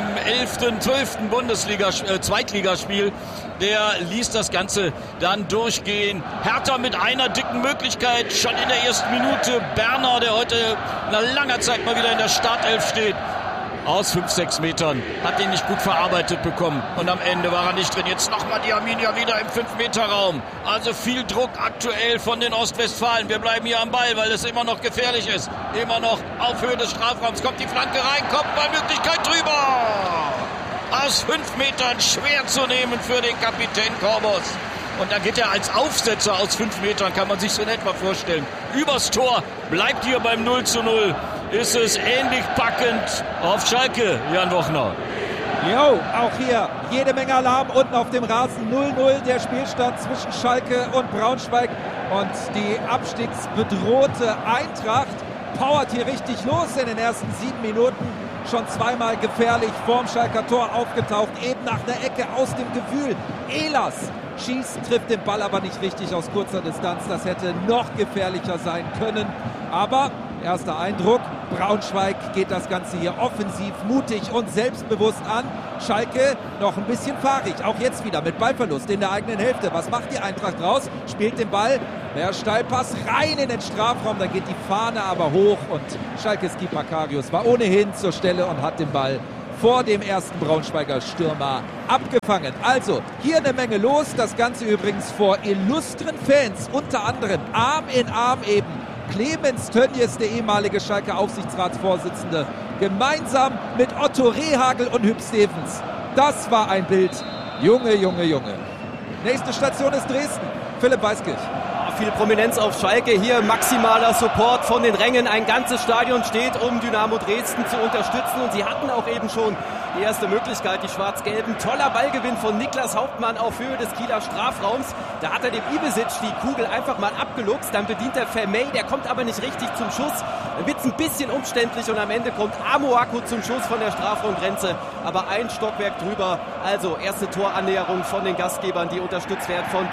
12. Zweitligaspiel. Der ließ das Ganze dann durchgehen. Hertha mit einer dicken Möglichkeit, schon in der ersten Minute. Berner, der heute nach langer Zeit mal wieder in der Startelf steht. Aus 5-6 Metern. Hat ihn nicht gut verarbeitet bekommen. Und am Ende war er nicht drin. Jetzt nochmal die Arminia wieder im 5-Meter-Raum. Also viel Druck aktuell von den Ostwestfalen. Wir bleiben hier am Ball, weil es immer noch gefährlich ist. Immer noch auf Höhe des Strafraums. Kommt die Flanke rein, kommt bei Möglichkeit drüber. Aus 5 Metern schwer zu nehmen für den Kapitän Korbos. Und dann geht er als Aufsetzer aus 5 Metern, kann man sich so in etwa vorstellen. Übers Tor, bleibt hier beim 0:0. Ist es ähnlich packend auf Schalke, Jan Wochner. Jo, auch hier jede Menge Alarm unten auf dem Rasen. 0:0 der Spielstand zwischen Schalke und Braunschweig. Und die abstiegsbedrohte Eintracht powert hier richtig los in den ersten 7 Minuten. Schon zweimal gefährlich vorm Schalker Tor aufgetaucht, eben nach einer Ecke aus dem Gewühl. Elas schießt, trifft den Ball aber nicht richtig aus kurzer Distanz. Das hätte noch gefährlicher sein können. Aber erster Eindruck, Braunschweig geht das Ganze hier offensiv, mutig und selbstbewusst an. Schalke noch ein bisschen fahrig, auch jetzt wieder mit Ballverlust in der eigenen Hälfte. Was macht die Eintracht raus? Spielt den Ball, der Steilpass rein in den Strafraum, da geht die Fahne aber hoch und Schalkes Keeper Karius war ohnehin zur Stelle und hat den Ball vor dem ersten Braunschweiger Stürmer abgefangen. Also, hier eine Menge los, das Ganze übrigens vor illustren Fans, unter anderem Arm in Arm eben Clemens Tönnies, der ehemalige Schalker Aufsichtsratsvorsitzende, gemeinsam mit Otto Rehhagel und Hüb Stevens. Das war ein Bild. Junge, Junge, Junge. Nächste Station ist Dresden. Philipp Weiskirch. Viel Prominenz auf Schalke, hier maximaler Support von den Rängen. Ein ganzes Stadion steht, um Dynamo Dresden zu unterstützen und sie hatten auch eben schon die erste Möglichkeit, die Schwarz-Gelben. Toller Ballgewinn von Niklas Hauptmann auf Höhe des Kieler Strafraums. Da hat er dem Ibišić die Kugel einfach mal abgeluchst, dann bedient er Vermey, der kommt aber nicht richtig zum Schuss. Dann wird es ein bisschen umständlich und am Ende kommt Amoako zum Schuss von der Strafraumgrenze, aber ein Stockwerk drüber. Also erste Torannäherung von den Gastgebern, die unterstützt werden von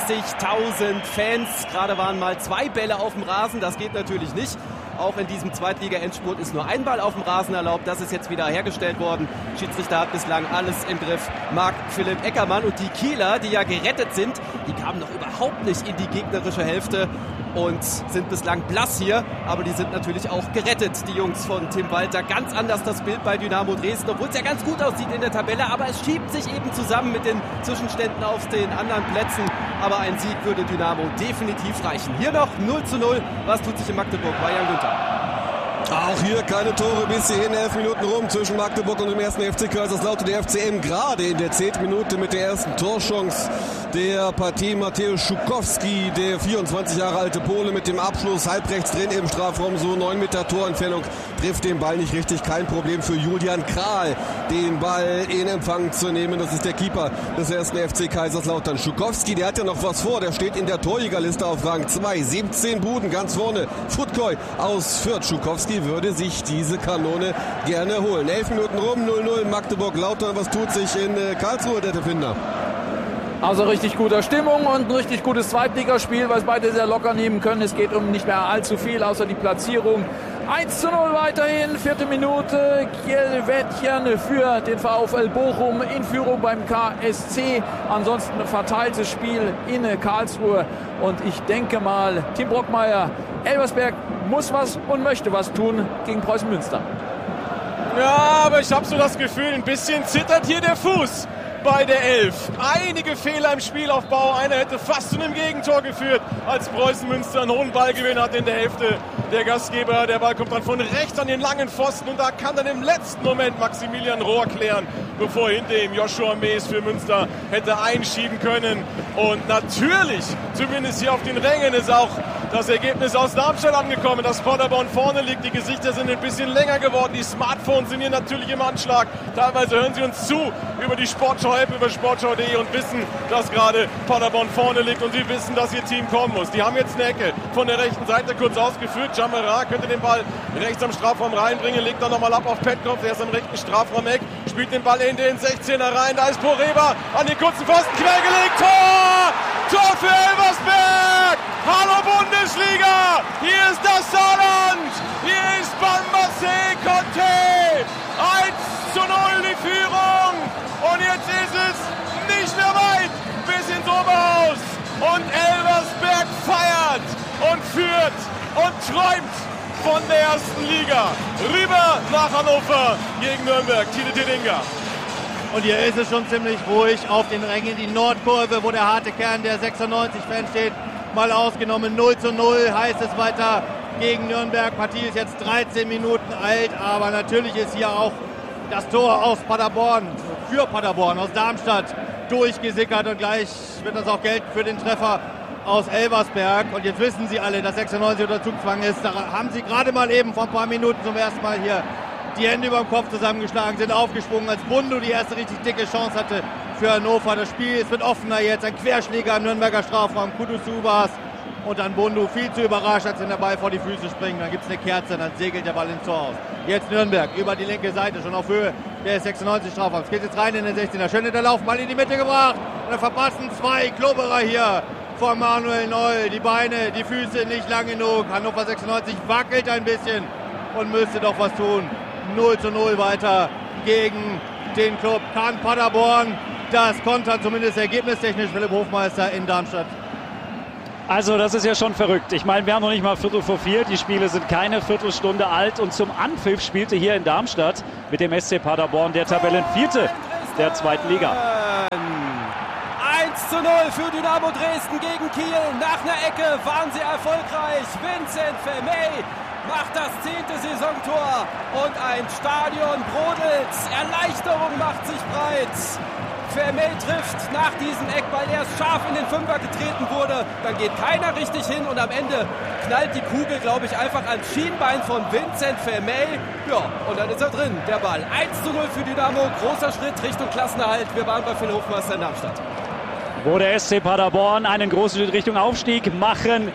30.000 Fans. Gerade waren mal 2 Bälle auf dem Rasen, das geht natürlich nicht. Auch in diesem Zweitliga-Endspurt ist nur ein Ball auf dem Rasen erlaubt. Das ist jetzt wieder hergestellt worden. Schiedsrichter hat bislang alles im Griff. Marc-Philipp Eckermann und die Kieler, die ja gerettet sind, die kamen noch überhaupt nicht in die gegnerische Hälfte und sind bislang blass hier. Aber die sind natürlich auch gerettet, die Jungs von Tim Walter. Ganz anders das Bild bei Dynamo Dresden, obwohl es ja ganz gut aussieht in der Tabelle. Aber es schiebt sich eben zusammen mit den Zwischenständen auf den anderen Plätzen. Aber ein Sieg würde Dynamo definitiv reichen. Hier noch 0:0. Was tut sich in Magdeburg bei Jan Günther? Auch hier keine Tore bis hierhin, 11 Minuten rum zwischen Magdeburg und dem ersten FC Kaiserslautern. Der FCM gerade in der 10. Minute mit der ersten Torchance der Partie. Mateusz Schukowski, der 24 Jahre alte Pole, mit dem Abschluss halbrechts drin im Strafraum, so 9 Meter Torentfernung, trifft den Ball nicht richtig. Kein Problem für Julian Kral, den Ball in Empfang zu nehmen. Das ist der Keeper des ersten FC Kaiserslautern. Schukowski, der hat ja noch was vor, der steht in der Torjägerliste auf Rang 2. 17 Buden ganz vorne. Futkoy aus Fürth. Schukowski würde sich diese Kanone gerne holen. 11 Minuten rum, 0:0 Magdeburg-Lautern. Was tut sich in Karlsruhe, der Finder? Also richtig guter Stimmung und ein richtig gutes Zweitligaspiel, was beide sehr locker nehmen können. Es geht um nicht mehr allzu viel, außer die Platzierung. 1:0 weiterhin, 4. Minute, Kjellwettchen für den VfL Bochum in Führung beim KSC. Ansonsten ein verteiltes Spiel in Karlsruhe und ich denke mal, Tim Brockmeier, Elversberg muss was und möchte was tun gegen Preußen Münster. Ja, aber ich habe so das Gefühl, ein bisschen zittert hier der Fuß bei der 11. Einige Fehler im Spielaufbau. Einer hätte fast zu einem Gegentor geführt, als Preußen Münster einen hohen Ballgewinn hat in der Hälfte der Gastgeber. Der Ball kommt dann von rechts an den langen Pfosten und da kann dann im letzten Moment Maximilian Rohr klären, bevor hinter ihm Joshua Mees für Münster hätte einschieben können. Und natürlich, zumindest hier auf den Rängen, ist auch das Ergebnis aus Darmstadt angekommen, dass Paderborn vorne liegt. Die Gesichter sind ein bisschen länger geworden. Die Smartphones sind hier natürlich im Anschlag. Teilweise hören sie uns zu über die Sportschau-App, über sportschau.de und wissen, dass gerade Paderborn vorne liegt und sie wissen, dass ihr Team kommen muss. Die haben jetzt eine Ecke von der rechten Seite kurz ausgeführt. Jamera könnte den Ball rechts am Strafraum reinbringen, legt dann nochmal ab auf Petkov. Der ist am rechten Strafraum-Eck, spielt den Ball in den 16er rein. Da ist Poreba an den kurzen Pfosten quergelegt. Tor! Tor für Elversberg! Hallo Bundesliga! Hier ist das Saarland! Hier ist Bambasé Conte! 1:0 die Führung! Und jetzt ist es nicht mehr weit bis ins Oberhaus! Und Elversberg feiert und führt und träumt von der ersten Liga. Rüber nach Hannover gegen Nürnberg. Tine Tedinga. Und hier ist es schon ziemlich ruhig auf den Rängen. Die Nordkurve, wo der harte Kern der 96-Fans steht, mal ausgenommen. 0:0 heißt es weiter gegen Nürnberg. Partie ist jetzt 13 Minuten alt, aber natürlich ist hier auch das Tor aus Paderborn, für Paderborn, aus Darmstadt durchgesickert und gleich wird das auch gelten für den Treffer aus Elversberg. Und jetzt wissen Sie alle, dass 96 unter Zugzwang ist. Da haben Sie gerade mal eben vor ein paar Minuten zum ersten Mal hier die Hände über dem Kopf zusammengeschlagen, sind aufgesprungen, als Bundu die erste richtig dicke Chance hatte für Hannover. Das Spiel, es wird offener jetzt, ein Querschläger im Nürnberger Strafraum, Kudusubas und dann Bundu viel zu überrascht, als wenn der Ball vor die Füße springt. Dann gibt es eine Kerze, dann segelt der Ball ins Tor aus. Jetzt Nürnberg über die linke Seite, schon auf Höhe der 96 Strafraums. Geht jetzt rein in den 16er, schön der Lauf, mal in die Mitte gebracht und dann verpassen 2 Klubberer hier von Manuel Noll. Die Beine, die Füße nicht lang genug. Hannover 96 wackelt ein bisschen und müsste doch was tun. 0:0 weiter gegen den Club. Kann Paderborn das kontern, zumindest ergebnistechnisch, Philipp Hofmeister in Darmstadt? Also das ist ja schon verrückt. Ich meine, wir haben noch nicht mal 3:45. Die Spiele sind keine Viertelstunde alt. Und zum Anpfiff spielte hier in Darmstadt mit dem SC Paderborn der Tabellenvierte der zweiten Liga. 1:0 für Dynamo Dresden gegen Kiel. Nach einer Ecke waren sie erfolgreich. Vincent Vermey macht das 10. Saisontor. Und ein Stadion brodelt. Erleichterung macht sich breit. Vermey trifft nach diesem Eckball erst scharf in den Fünfer getreten wurde. Dann geht keiner richtig hin und am Ende knallt die Kugel, glaube ich, einfach ans Schienbein von Vincent Vermey. Ja, und dann ist er drin, der Ball. 1:0 für Dynamo, großer Schritt Richtung Klassenerhalt. Wir waren bei Phil Hofmeister in Darmstadt. Wo der SC Paderborn einen großen Schritt Richtung Aufstieg machen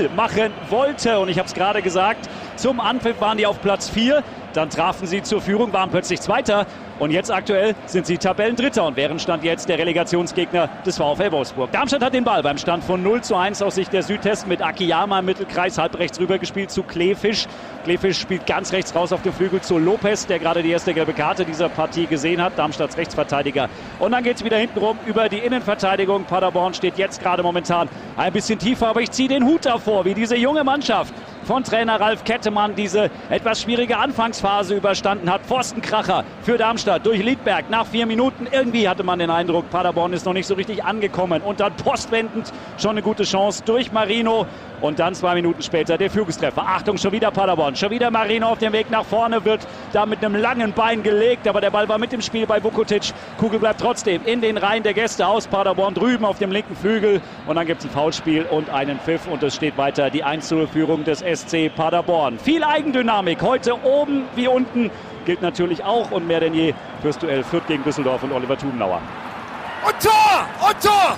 wollte. Und ich habe es gerade gesagt, zum Anpfiff waren die auf Platz 4. Dann trafen sie zur Führung, waren plötzlich Zweiter. Und jetzt aktuell sind sie Tabellendritter und wären Stand jetzt der Relegationsgegner des VfL Wolfsburg. Darmstadt hat den Ball beim Stand von 0:1 aus Sicht der Südhessen mit Akiyama im Mittelkreis, halb rechts rüber gespielt zu Kleefisch. Kleefisch spielt ganz rechts raus auf dem Flügel zu Lopez, der gerade die erste gelbe Karte dieser Partie gesehen hat, Darmstadts Rechtsverteidiger. Und dann geht es wieder hintenrum über die Innenverteidigung. Paderborn steht jetzt gerade momentan ein bisschen tiefer, aber ich ziehe den Hut davor, wie diese junge Mannschaft von Trainer Ralf Kettemann diese etwas schwierige Anfangsphase überstanden hat. Pfostenkracher für Darmstadt durch Liedberg nach 4 Minuten. Irgendwie hatte man den Eindruck, Paderborn ist noch nicht so richtig angekommen. Und dann postwendend schon eine gute Chance durch Marino. Und dann 2 Minuten später der Führungstreffer. Achtung, schon wieder Paderborn. Schon wieder Marino auf dem Weg nach vorne, wird da mit einem langen Bein gelegt. Aber der Ball war mit im Spiel bei Vukotic. Kugel bleibt trotzdem in den Reihen der Gäste aus Paderborn drüben auf dem linken Flügel. Und dann gibt es ein Foulspiel und einen Pfiff. Und es steht weiter die 1:0-Führung des SC Paderborn. Viel Eigendynamik heute oben wie unten. Gilt natürlich auch und mehr denn je fürs Duell Fürth gegen Düsseldorf und Oliver Thumenauer. Und Tor! Und Tor!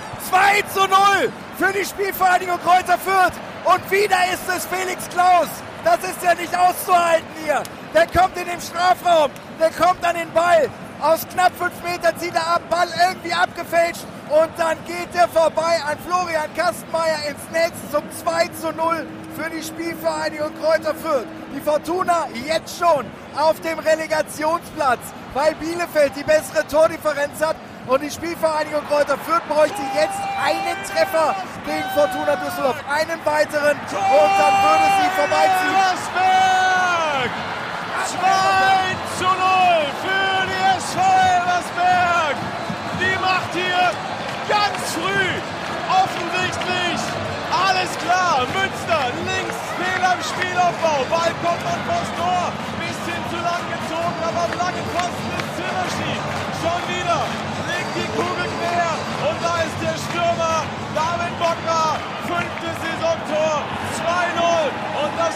2:0 für die Spielvereinigung Greuther Fürth. Und wieder ist es Felix Klaus. Das ist ja nicht auszuhalten hier. Der kommt in den Strafraum. Der kommt an den Ball. Aus knapp 5 Metern zieht er ab. Ball irgendwie abgefälscht. Und dann geht er vorbei an Florian Kastenmeier ins Netz zum 2:0 für die Spielvereinigung Greuther Fürth. Die Fortuna jetzt schon auf dem Relegationsplatz, weil Bielefeld die bessere Tordifferenz hat. Und die Spielvereinigung Greuther Fürth bräuchte jetzt einen Treffer gegen Fortuna Düsseldorf, einen weiteren und dann würde sie vorbeiziehen. Elversberg! 2:0 für die SV Elversberg. Die macht hier ganz früh offensichtlich alles klar. Münster links, Fehler im Spielaufbau. Ball kommt an vors Tor. Bisschen zu lang gezogen, aber am langen Posten ist Zimmerschied. Schon wieder legt die Kugel quer. Und da ist der Stürmer David Bokra. 5. Saisontor. 2:0. Und das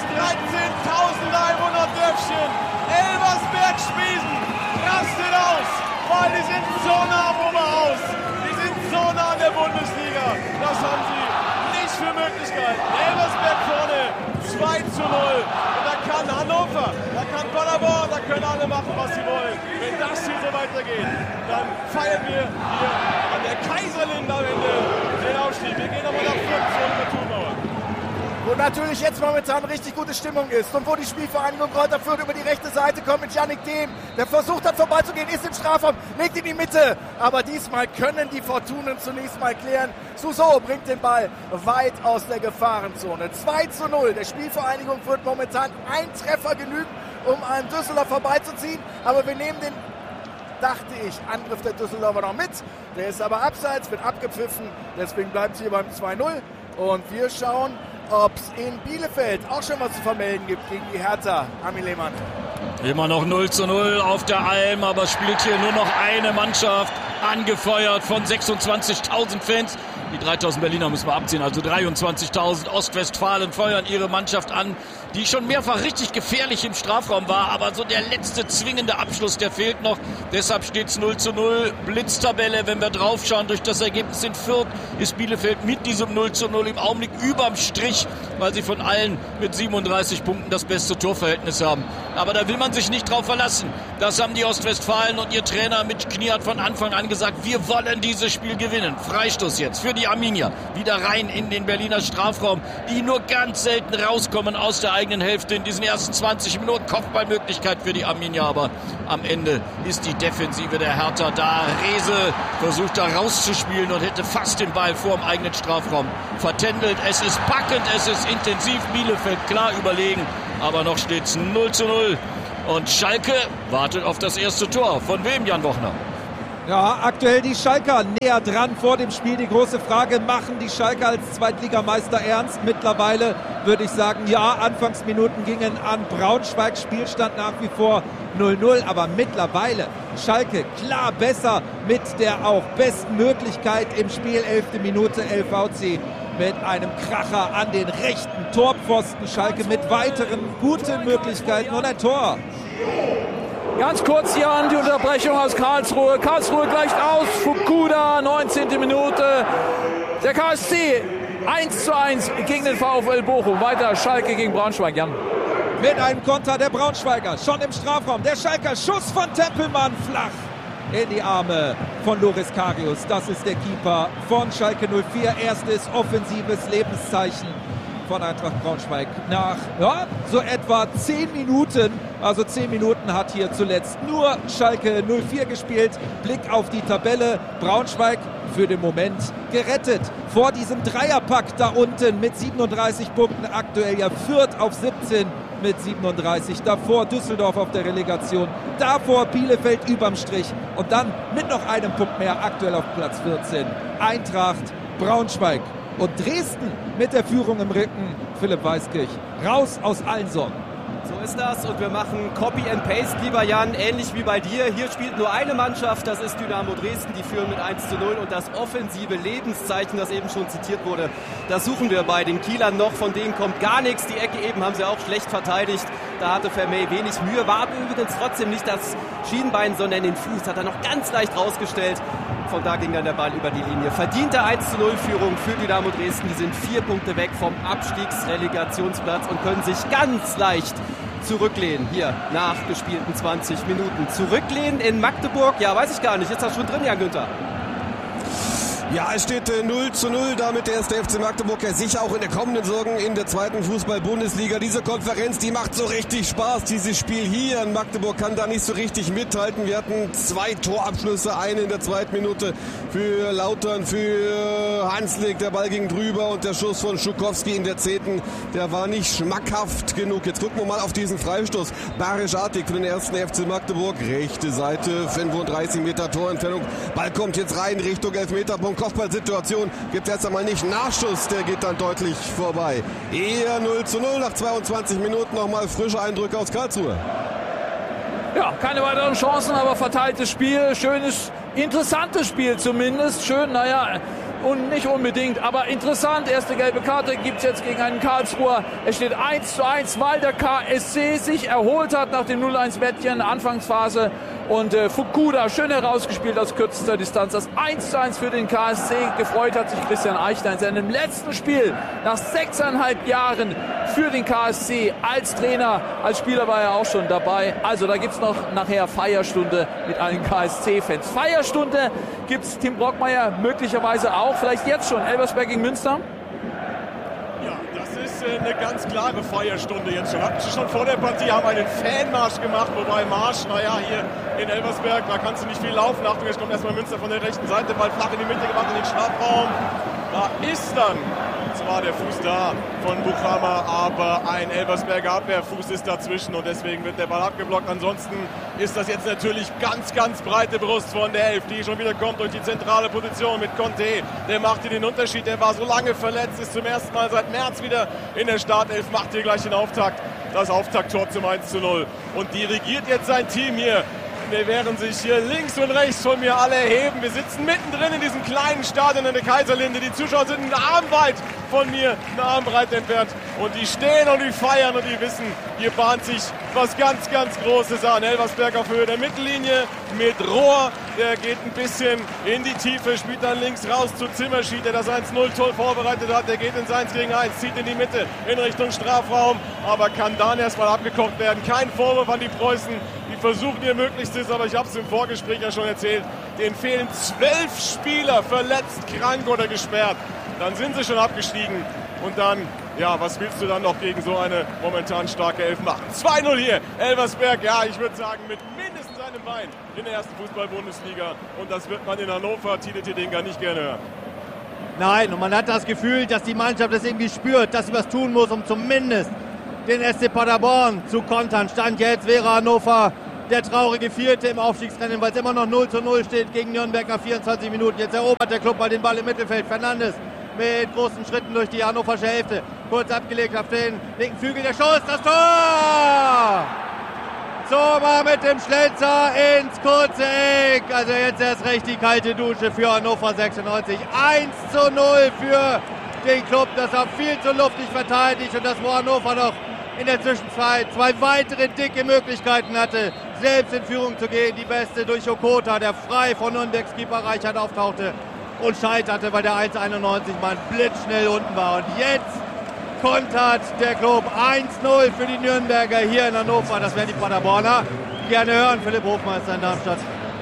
13.100 Dörfchen. Elversberg-Spiesen rastet aus, weil die sind so nah am Oberhaus. Die sind so nah an der Bundesliga. Das haben sie nicht für Möglichkeiten. Elversberg vorne, 2:0. Und da kann Hannover, da kann Paderborn, da können alle machen, was sie wollen. Wenn das hier so weitergeht, dann feiern wir hier an der Kaiserlinde am Ende den Aufstieg. Wir gehen aber nach Fürth zu Oliver Thumenauer. Wo natürlich jetzt momentan richtig gute Stimmung ist und wo die Spielvereinigung Greuther Fürth über die rechte Seite kommt mit Yannick Dehm, der versucht hat vorbeizugehen, ist im Strafraum, legt in die Mitte, aber diesmal können die Fortunen zunächst mal klären. Suso bringt den Ball weit aus der Gefahrenzone. 2:0, der Spielvereinigung wird momentan ein Treffer genügen, um an Düsseldorf vorbeizuziehen, aber wir nehmen den, dachte ich, Angriff der Düsseldorfer noch mit, der ist aber abseits, wird abgepfiffen, deswegen bleibt es hier beim 2:0 und wir schauen, ob es in Bielefeld auch schon was zu vermelden gibt gegen die Hertha. Armin Lehmann. Immer noch 0:0 auf der Alm, aber spielt hier nur noch eine Mannschaft, angefeuert von 26.000 Fans. Die 3.000 Berliner müssen wir abziehen, also 23.000 Ostwestfalen feuern ihre Mannschaft an, die schon mehrfach richtig gefährlich im Strafraum war, aber so der letzte zwingende Abschluss, der fehlt noch. Deshalb steht es 0:0, Blitztabelle, wenn wir draufschauen, durch das Ergebnis in Fürth ist Bielefeld mit diesem 0:0 im Augenblick überm Strich, weil sie von allen mit 37 Punkten das beste Torverhältnis haben. Aber da will man sich nicht drauf verlassen. Das haben die Ostwestfalen und ihr Trainer Mitch Knie hat von Anfang an dann gesagt, wir wollen dieses Spiel gewinnen. Freistoß jetzt für die Arminia. Wieder rein in den Berliner Strafraum, die nur ganz selten rauskommen aus der eigenen Hälfte in diesen ersten 20 Minuten. Kopfballmöglichkeit für die Arminia, aber am Ende ist die Defensive der Hertha da. Rehse versucht da rauszuspielen und hätte fast den Ball vor dem eigenen Strafraum vertändelt. Es ist packend, es ist intensiv. Bielefeld klar überlegen, aber noch steht's 0:0. Und Schalke wartet auf das erste Tor. Von wem, Jan Wochner? Ja, aktuell die Schalker näher dran vor dem Spiel. Die große Frage, machen die Schalker als Zweitligameister ernst? Mittlerweile würde ich sagen, ja, Anfangsminuten gingen an Braunschweig. Spielstand nach wie vor 0:0. Aber mittlerweile Schalke klar besser mit der auch besten Möglichkeit im Spiel. 11. Minute, LVC mit einem Kracher an den rechten Torpfosten. Schalke mit weiteren guten Möglichkeiten und ein Tor. Ganz kurz, Jan, die Unterbrechung aus Karlsruhe. Karlsruhe gleicht aus. Fukuda, 19. Minute. Der KSC 1:1 gegen den VfL Bochum. Weiter Schalke gegen Braunschweig, Jan. Mit einem Konter der Braunschweiger, schon im Strafraum. Der Schalker Schuss von Tempelmann flach in die Arme von Loris Karius. Das ist der Keeper von Schalke 04. Erstes offensives Lebenszeichen von Eintracht Braunschweig nach so etwa 10 Minuten. Also 10 Minuten hat hier zuletzt nur Schalke 04 gespielt. Blick auf die Tabelle. Braunschweig für den Moment gerettet vor diesem Dreierpack da unten mit 37 Punkten. Aktuell ja Fürth auf 17 mit 37. Davor Düsseldorf auf der Relegation. Davor Bielefeld überm Strich. Und dann mit noch einem Punkt mehr aktuell auf Platz 14. Eintracht Braunschweig. Und Dresden mit der Führung im Rücken. Philipp Weiskirch raus aus allen Sorgen. So ist das und wir machen Copy and Paste, lieber Jan, ähnlich wie bei dir. Hier spielt nur eine Mannschaft, das ist Dynamo Dresden, die führen mit 1:0 und das offensive Lebenszeichen, das eben schon zitiert wurde, das suchen wir bei den Kielern noch, von denen kommt gar nichts. Die Ecke eben haben sie auch schlecht verteidigt, da hatte Vermey wenig Mühe, war übrigens trotzdem nicht das Schienbein, sondern den Fuß hat er noch ganz leicht rausgestellt. Von da ging dann der Ball über die Linie. Verdiente 1:0-Führung für Dynamo Dresden. Die sind 4 Punkte weg vom Abstiegsrelegationsplatz und können sich ganz leicht zurücklehnen. Hier nach gespielten 20 Minuten. Zurücklehnen in Magdeburg? Ja, weiß ich gar nicht. Ist das schon drin, Jan Günther? Ja, es steht 0:0, damit der erste FC Magdeburg ja sicher auch in der kommenden Saison in der zweiten Fußball-Bundesliga. Diese Konferenz, die macht so richtig Spaß. Dieses Spiel hier in Magdeburg kann da nicht so richtig mithalten. Wir hatten 2 Torabschlüsse, einen in der zweiten Minute für Lautern, für Hanslik. Der Ball ging drüber und der Schuss von Schukowski in der 10. Der war nicht schmackhaft genug. Jetzt gucken wir mal auf diesen Freistoß. Barisch Artig für den ersten FC Magdeburg. Rechte Seite, 35 Meter Torentfernung. Ball kommt jetzt rein Richtung Elfmeterpunkt. Kopfballsituation gibt erst einmal nicht Nachschuss, der geht dann deutlich vorbei. Eher 0:0 nach 22 Minuten, nochmal frische Eindrücke aus Karlsruhe. Ja, keine weiteren Chancen, aber verteiltes Spiel, schönes, interessantes Spiel zumindest. Schön, naja, und nicht unbedingt, aber interessant. Erste gelbe Karte gibt es jetzt gegen einen Karlsruher. Es steht 1:1, weil der KSC sich erholt hat nach dem 0:1-Bettchen, Anfangsphase. Und Fukuda schön herausgespielt aus kürzester Distanz. Das 1:1 für den KSC. Gefreut hat sich Christian Eichner in seinem letzten Spiel nach 6,5 Jahren für den KSC als Trainer. Als Spieler war er auch schon dabei. Also da gibt es noch nachher Feierstunde mit allen KSC-Fans. Feierstunde gibt es Tim Brockmeier möglicherweise auch. Vielleicht jetzt schon. Elversberg gegen Münster. Eine ganz klare Feierstunde jetzt schon. Hatten sie schon vor der Partie, haben einen Fanmarsch gemacht, wobei Marsch, naja, hier in Elversberg, da kannst du nicht viel laufen. Achtung, jetzt kommt erstmal Münster von der rechten Seite, Ball flach in die Mitte gemacht, in den Strafraum. Da ist dann zwar der Fuß da von Buchhammer, aber ein Elversberger Abwehrfuß ist dazwischen und deswegen wird der Ball abgeblockt. Ansonsten ist das jetzt natürlich ganz, ganz breite Brust von der Elf, die schon wieder kommt durch die zentrale Position mit Conte. Der macht hier den Unterschied, der war so lange verletzt, ist zum ersten Mal seit März wieder in der Startelf, macht hier gleich den Auftakt, das Auftakttor zum 1:0 und dirigiert jetzt sein Team hier. Während sich hier links und rechts von mir alle erheben. Wir sitzen mittendrin in diesem kleinen Stadion in der Kaiserlinde. Die Zuschauer sind einen Arm weit von mir, eine Armbreit entfernt. Und die stehen und die feiern und die wissen, hier bahnt sich was ganz, ganz Großes an. Elversberg auf Höhe der Mittellinie mit Rohr. Der geht ein bisschen in die Tiefe, spielt dann links raus zu Zimmerschied, der das 1:0-Tor vorbereitet hat. Der geht ins 1-gegen-1, zieht in die Mitte in Richtung Strafraum, aber kann dann erstmal abgekocht werden. Kein Vorwurf an die Preußen. Die versuchen ihr Möglichstes, aber ich habe es im Vorgespräch ja schon erzählt, denen fehlen 12 Spieler, verletzt, krank oder gesperrt. Dann sind sie schon abgestiegen und dann, ja, was willst du dann noch gegen so eine momentan starke Elf machen? 2-0 hier, Elversberg, ja, ich würde sagen, mit mindestens einem Bein in der ersten Fußball-Bundesliga und das wird man in Hannover, Tide Tidenga, nicht gerne hören. Nein, und man hat das Gefühl, dass die Mannschaft das irgendwie spürt, dass sie was tun muss, um zumindest den SC Paderborn zu kontern. Stand jetzt wäre Hannover der traurige Vierte im Aufstiegsrennen, weil es immer noch 0:0 steht gegen Nürnberg nach 24 Minuten. Jetzt erobert der Club mal den Ball im Mittelfeld. Fernandes mit großen Schritten durch die hannoversche Hälfte. Kurz abgelegt auf den linken Flügel. Der Schuss, das Tor! Zomer mit dem Schlenzer ins kurze Eck. Also jetzt erst recht die kalte Dusche für Hannover 96. 1:0 für den Club, das auch viel zu luftig verteidigt und das, wo Hannover noch in der Zwischenzeit zwei weitere dicke Möglichkeiten hatte, selbst in Führung zu gehen. Die beste durch Okota, der frei von Nürnbergs Keeper Reichert auftauchte und scheiterte, weil der 1:91 Mann blitzschnell unten war. Und jetzt kontert der Club 1:0 für die Nürnberger hier in Hannover. Das werden die Paderborner gerne hören. Philipp Hofmeister in Darmstadt.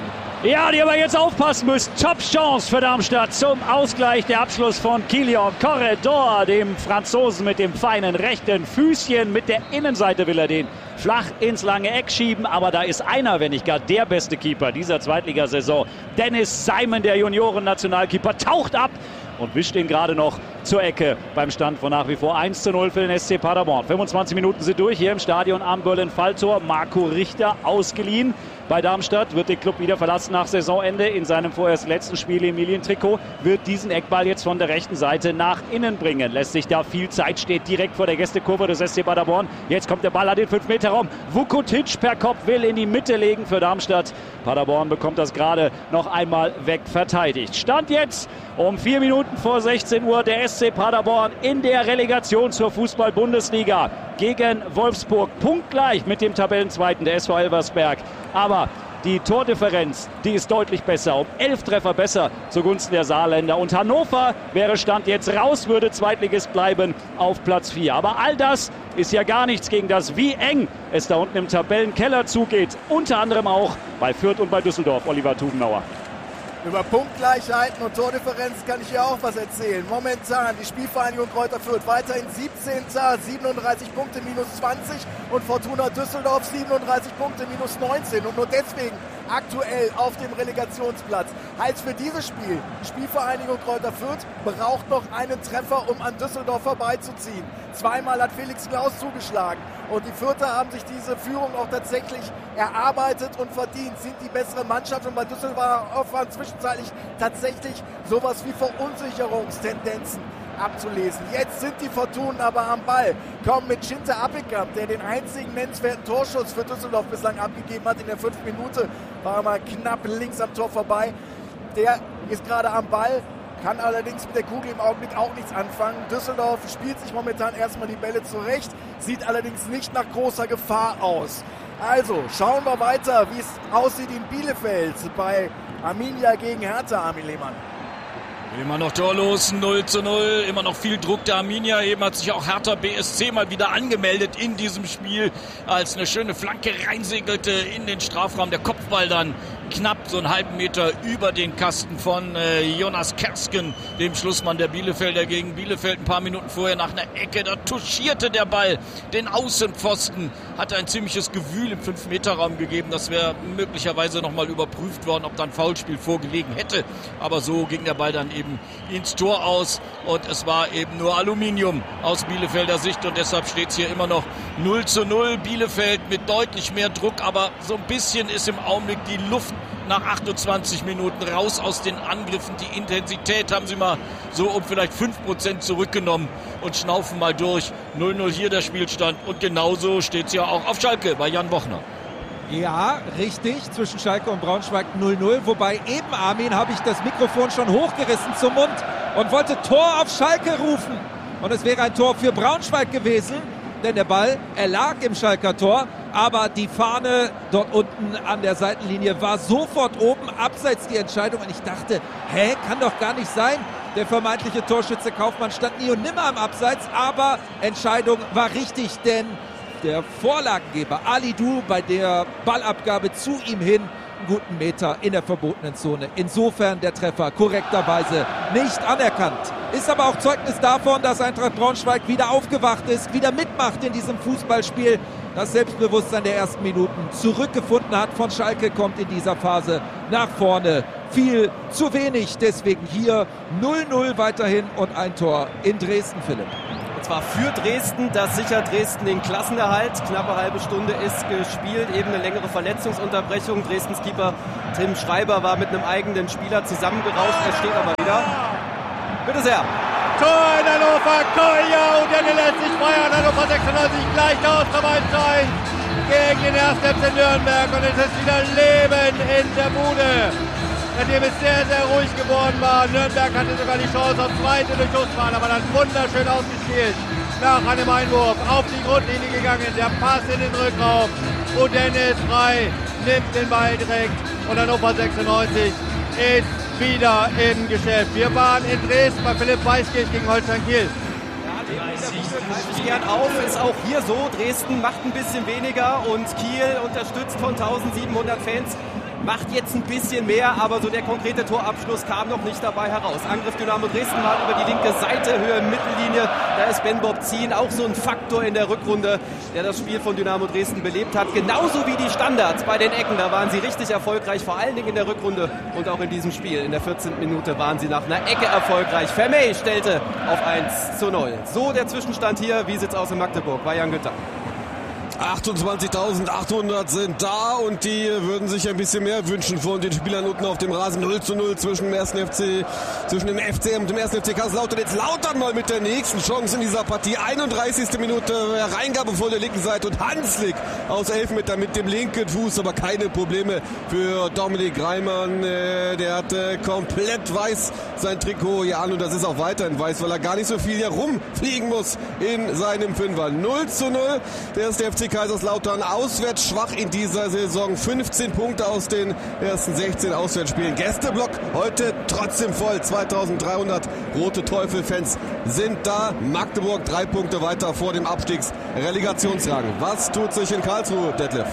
Ja, die aber jetzt aufpassen müssen. Top-Chance für Darmstadt zum Ausgleich. Der Abschluss von Kilian Corredor, dem Franzosen mit dem feinen rechten Füßchen. Mit der Innenseite will er den flach ins lange Eck schieben. Aber da ist einer, wenn nicht gar der beste Keeper dieser Zweitligasaison. Dennis Simon, der Junioren-Nationalkeeper, taucht ab und wischt ihn gerade noch zur Ecke beim Stand von nach wie vor 1:0 für den SC Paderborn. 25 Minuten sind durch hier im Stadion am Berlin-Falltor. Marco Richter ausgeliehen bei Darmstadt, wird den Club wieder verlassen nach Saisonende. In seinem vorerst letzten Spiel im Lilientrikot wird diesen Eckball jetzt von der rechten Seite nach innen bringen. Lässt sich da viel Zeit, steht direkt vor der Gästekurve des SC Paderborn. Jetzt kommt der Ball an den 5-Meter-Raum. Vukotic per Kopf will in die Mitte legen für Darmstadt. Paderborn bekommt das gerade noch einmal wegverteidigt. Stand jetzt um 4 Minuten vor 16 Uhr der SC Paderborn in der Relegation zur Fußball-Bundesliga gegen Wolfsburg. Punktgleich mit dem Tabellenzweiten, der SV Elversberg. Aber die Tordifferenz, die ist deutlich besser, um 11 Treffer besser zugunsten der Saarländer. Und Hannover wäre Stand jetzt raus, würde Zweitligist bleiben auf Platz 4. Aber all das ist ja gar nichts gegen das, wie eng es da unten im Tabellenkeller zugeht. Unter anderem auch bei Fürth und bei Düsseldorf. Oliver Tubenauer. Über Punktgleichheiten und Tordifferenz kann ich ja auch was erzählen. Momentan die Spielvereinigung Kräuter Fürth weiterhin 17. 37 Punkte minus 20 und Fortuna Düsseldorf 37 Punkte minus 19 und nur deswegen aktuell auf dem Relegationsplatz. Heißt für dieses Spiel, die Spielvereinigung Kräuter Fürth braucht noch einen Treffer, um an Düsseldorf vorbeizuziehen. Zweimal hat Felix Klaus zugeschlagen und die Fürther haben sich diese Führung auch tatsächlich erarbeitet und verdient, sind die bessere Mannschaft und bei Düsseldorf waren zwischenzeitlich tatsächlich sowas wie Verunsicherungstendenzen abzulesen. Jetzt sind die Fortunen aber am Ball, kommen mit Cinta Appelkamp, der den einzigen nennenswerten Torschuss für Düsseldorf bislang abgegeben hat. In der 5. Minute war er mal knapp links am Tor vorbei. Der ist gerade am Ball, kann allerdings mit der Kugel im Augenblick auch nichts anfangen. Düsseldorf spielt sich momentan erstmal die Bälle zurecht, sieht allerdings nicht nach großer Gefahr aus. Also schauen wir weiter, wie es aussieht in Bielefeld bei Arminia gegen Hertha, Armin Lehmann. Immer noch torlos, 0:0, immer noch viel Druck der Arminia. Eben hat sich auch Hertha BSC mal wieder angemeldet in diesem Spiel, als eine schöne Flanke reinsegelte in den Strafraum. Der Kopfball dann knapp so einen halben Meter über den Kasten von Jonas Kersken, dem Schlussmann der Bielefelder gegen Bielefeld. Ein paar Minuten vorher nach einer Ecke, da touchierte der Ball den Außenpfosten, hatte ein ziemliches Gewühl im 5-Meter-Raum gegeben. Das wäre möglicherweise nochmal überprüft worden, ob da ein Foulspiel vorgelegen hätte. Aber so ging der Ball dann eben ins Tor aus und es war eben nur Aluminium aus Bielefelder Sicht und deshalb steht es hier immer noch 0:0. Bielefeld mit deutlich mehr Druck, aber so ein bisschen ist im Augenblick die Luft nach 28 Minuten raus aus den Angriffen. Die Intensität haben sie mal so um vielleicht 5% zurückgenommen und schnaufen mal durch. 0:0 hier der Spielstand und genauso steht es ja auch auf Schalke bei Jan Bochner. Ja, richtig, zwischen Schalke und Braunschweig 0:0, wobei eben, Armin, habe ich das Mikrofon schon hochgerissen zum Mund und wollte Tor auf Schalke rufen. Und es wäre ein Tor für Braunschweig gewesen, denn der Ball, er lag im Schalker Tor, aber die Fahne dort unten an der Seitenlinie war sofort oben, abseits die Entscheidung. Und ich dachte, kann doch gar nicht sein. Der vermeintliche Torschütze Kaufmann stand nie und nimmer am Abseits, aber Entscheidung war richtig, denn Der Vorlagengeber Alidou bei der Ballabgabe zu ihm hin einen guten Meter in der verbotenen Zone. Insofern der Treffer korrekterweise nicht anerkannt. Ist aber auch Zeugnis davon, dass Eintracht Braunschweig wieder aufgewacht ist, wieder mitmacht in diesem Fußballspiel. Das Selbstbewusstsein der ersten Minuten zurückgefunden hat. Von Schalke kommt in dieser Phase nach vorne viel zu wenig. Deswegen hier 0-0 weiterhin und ein Tor in Dresden, Philipp. Und zwar für Dresden, das sichert Dresden den Klassenerhalt. Knappe halbe Stunde ist gespielt, eben eine längere Verletzungsunterbrechung. Dresdens Keeper Tim Schreiber war mit einem eigenen Spieler zusammengerauscht. Er steht aber wieder. Bitte sehr. Tor in Hannover, Kolja und der lässt sich feiern. Hannover 96 gleicht aus zum 1:1 gegen den 1. FC Nürnberg. Und es ist wieder Leben in der Bude. Nachdem es sehr, sehr ruhig geworden war. Nürnberg hatte sogar die Chance auf zweite Durchschussfahrt, aber dann wunderschön ausgespielt. Nach einem Einwurf auf die Grundlinie gegangen. Der Pass in den Rückraum. Und Dennis frei, nimmt den Ball direkt. Und Hannover 96 ist wieder im Geschäft. Wir waren in Dresden bei Philipp Weißkirch gegen Holstein Kiel. Ich gern auf, ist auch hier so. Dresden macht ein bisschen weniger und Kiel, unterstützt von 1700 Fans, macht jetzt ein bisschen mehr, aber so der konkrete Torabschluss kam noch nicht dabei heraus. Angriff Dynamo Dresden mal über die linke Seite, Höhe Mittellinie. Da ist Ben Bob Zien auch so ein Faktor in der Rückrunde, der das Spiel von Dynamo Dresden belebt hat. Genauso wie die Standards bei den Ecken. Da waren sie richtig erfolgreich, vor allen Dingen in der Rückrunde und auch in diesem Spiel. In der 14. Minute waren sie nach einer Ecke erfolgreich. Vermey stellte auf 1:0. So der Zwischenstand hier. Wie sieht's aus in Magdeburg bei Jan Günther? 28.800 sind da und die würden sich ein bisschen mehr wünschen von den Spielern unten auf dem Rasen. 0:0 zwischen dem 1. FC und dem 1. FC Kaiserslautern. Jetzt Lautern mal mit der nächsten Chance in dieser Partie. 31. Minute, Reingabe von der linken Seite und Hanslik aus 11 Metern mit dem linken Fuß, aber keine Probleme für Dominik Reimann. Der hat komplett weiß sein Trikot hier an und das ist auch weiterhin weiß, weil er gar nicht so viel hier rumfliegen muss in seinem Fünfer. 0:0, der ist der FC Kaiserslautern auswärts schwach in dieser Saison. 15 Punkte aus den ersten 16 Auswärtsspielen. Gästeblock heute trotzdem voll. 2300 Rote Teufel-Fans sind da. Magdeburg 3 Punkte weiter vor dem Abstiegsrelegationsrang. Was tut sich in Karlsruhe, Detlef?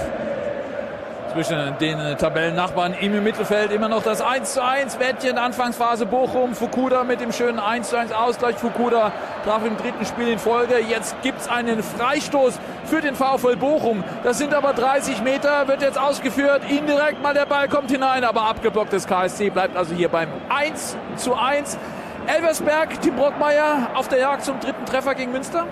Zwischen den Tabellennachbarn im Mittelfeld immer noch das 1:1 Wettchen, Anfangsphase Bochum, Fukuda mit dem schönen 1:1 Ausgleich. Fukuda traf im dritten Spiel in Folge. Jetzt gibt's einen Freistoß für den VfL Bochum. Das sind aber 30 Meter, wird jetzt ausgeführt. Indirekt mal der Ball kommt hinein, aber abgeblockt des KSC. Bleibt also hier beim 1:1. Elversberg, Tim Brockmeier auf der Jagd zum dritten Treffer gegen Münster.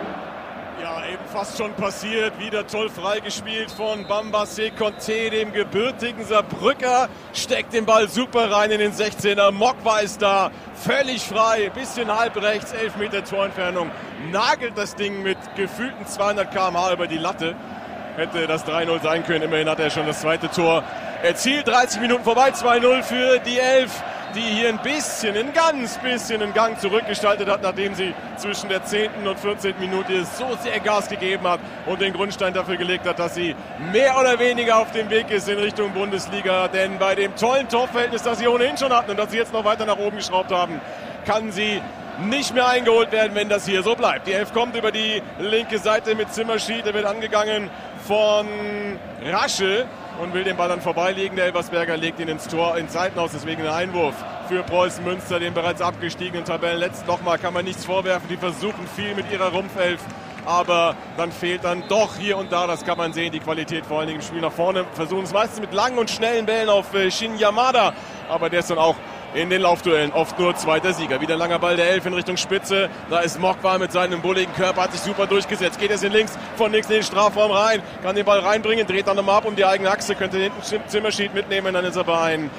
Ja, eben fast schon passiert. Wieder toll freigespielt von Bamba Sekonte, dem gebürtigen Saarbrücker. Steckt den Ball super rein in den 16er. Mokwa ist da, völlig frei. Bisschen halb rechts, 11 Meter Torentfernung. Nagelt das Ding mit gefühlten 200 km/h über die Latte. Hätte das 3:0 sein können. Immerhin hat er schon das zweite Tor erzielt. 30 Minuten vorbei, 2:0 für die Elf, die hier ein ganz bisschen einen Gang zurückgestaltet hat, nachdem sie zwischen der 10. und 14. Minute so sehr Gas gegeben hat und den Grundstein dafür gelegt hat, dass sie mehr oder weniger auf dem Weg ist in Richtung Bundesliga. Denn bei dem tollen Torverhältnis, das sie ohnehin schon hatten und das sie jetzt noch weiter nach oben geschraubt haben, kann sie nicht mehr eingeholt werden, wenn das hier so bleibt. Die Elf kommt über die linke Seite mit Zimmerschied, der wird angegangen von Raschel und will den Ball dann vorbeilegen. Der Elversberger legt ihn ins Tor, ins Seitenhaus, deswegen ein Einwurf für Preußen Münster, den bereits abgestiegenen Tabellenletzten. Nochmal kann man nichts vorwerfen, die versuchen viel mit ihrer Rumpfelf, aber dann fehlt dann doch hier und da, das kann man sehen, die Qualität vor allen Dingen im Spiel nach vorne. Versuchen es meistens mit langen und schnellen Bällen auf Shin Yamada, aber der ist dann auch in den Laufduellen oft nur zweiter Sieger. Wieder ein langer Ball der Elf in Richtung Spitze. Da ist Mokwa mit seinem bulligen Körper, hat sich super durchgesetzt. Geht jetzt von links in den Strafraum rein, kann den Ball reinbringen, dreht dann nochmal ab um die eigene Achse, könnte hinten Zimmerschied mitnehmen, dann ist er bei ein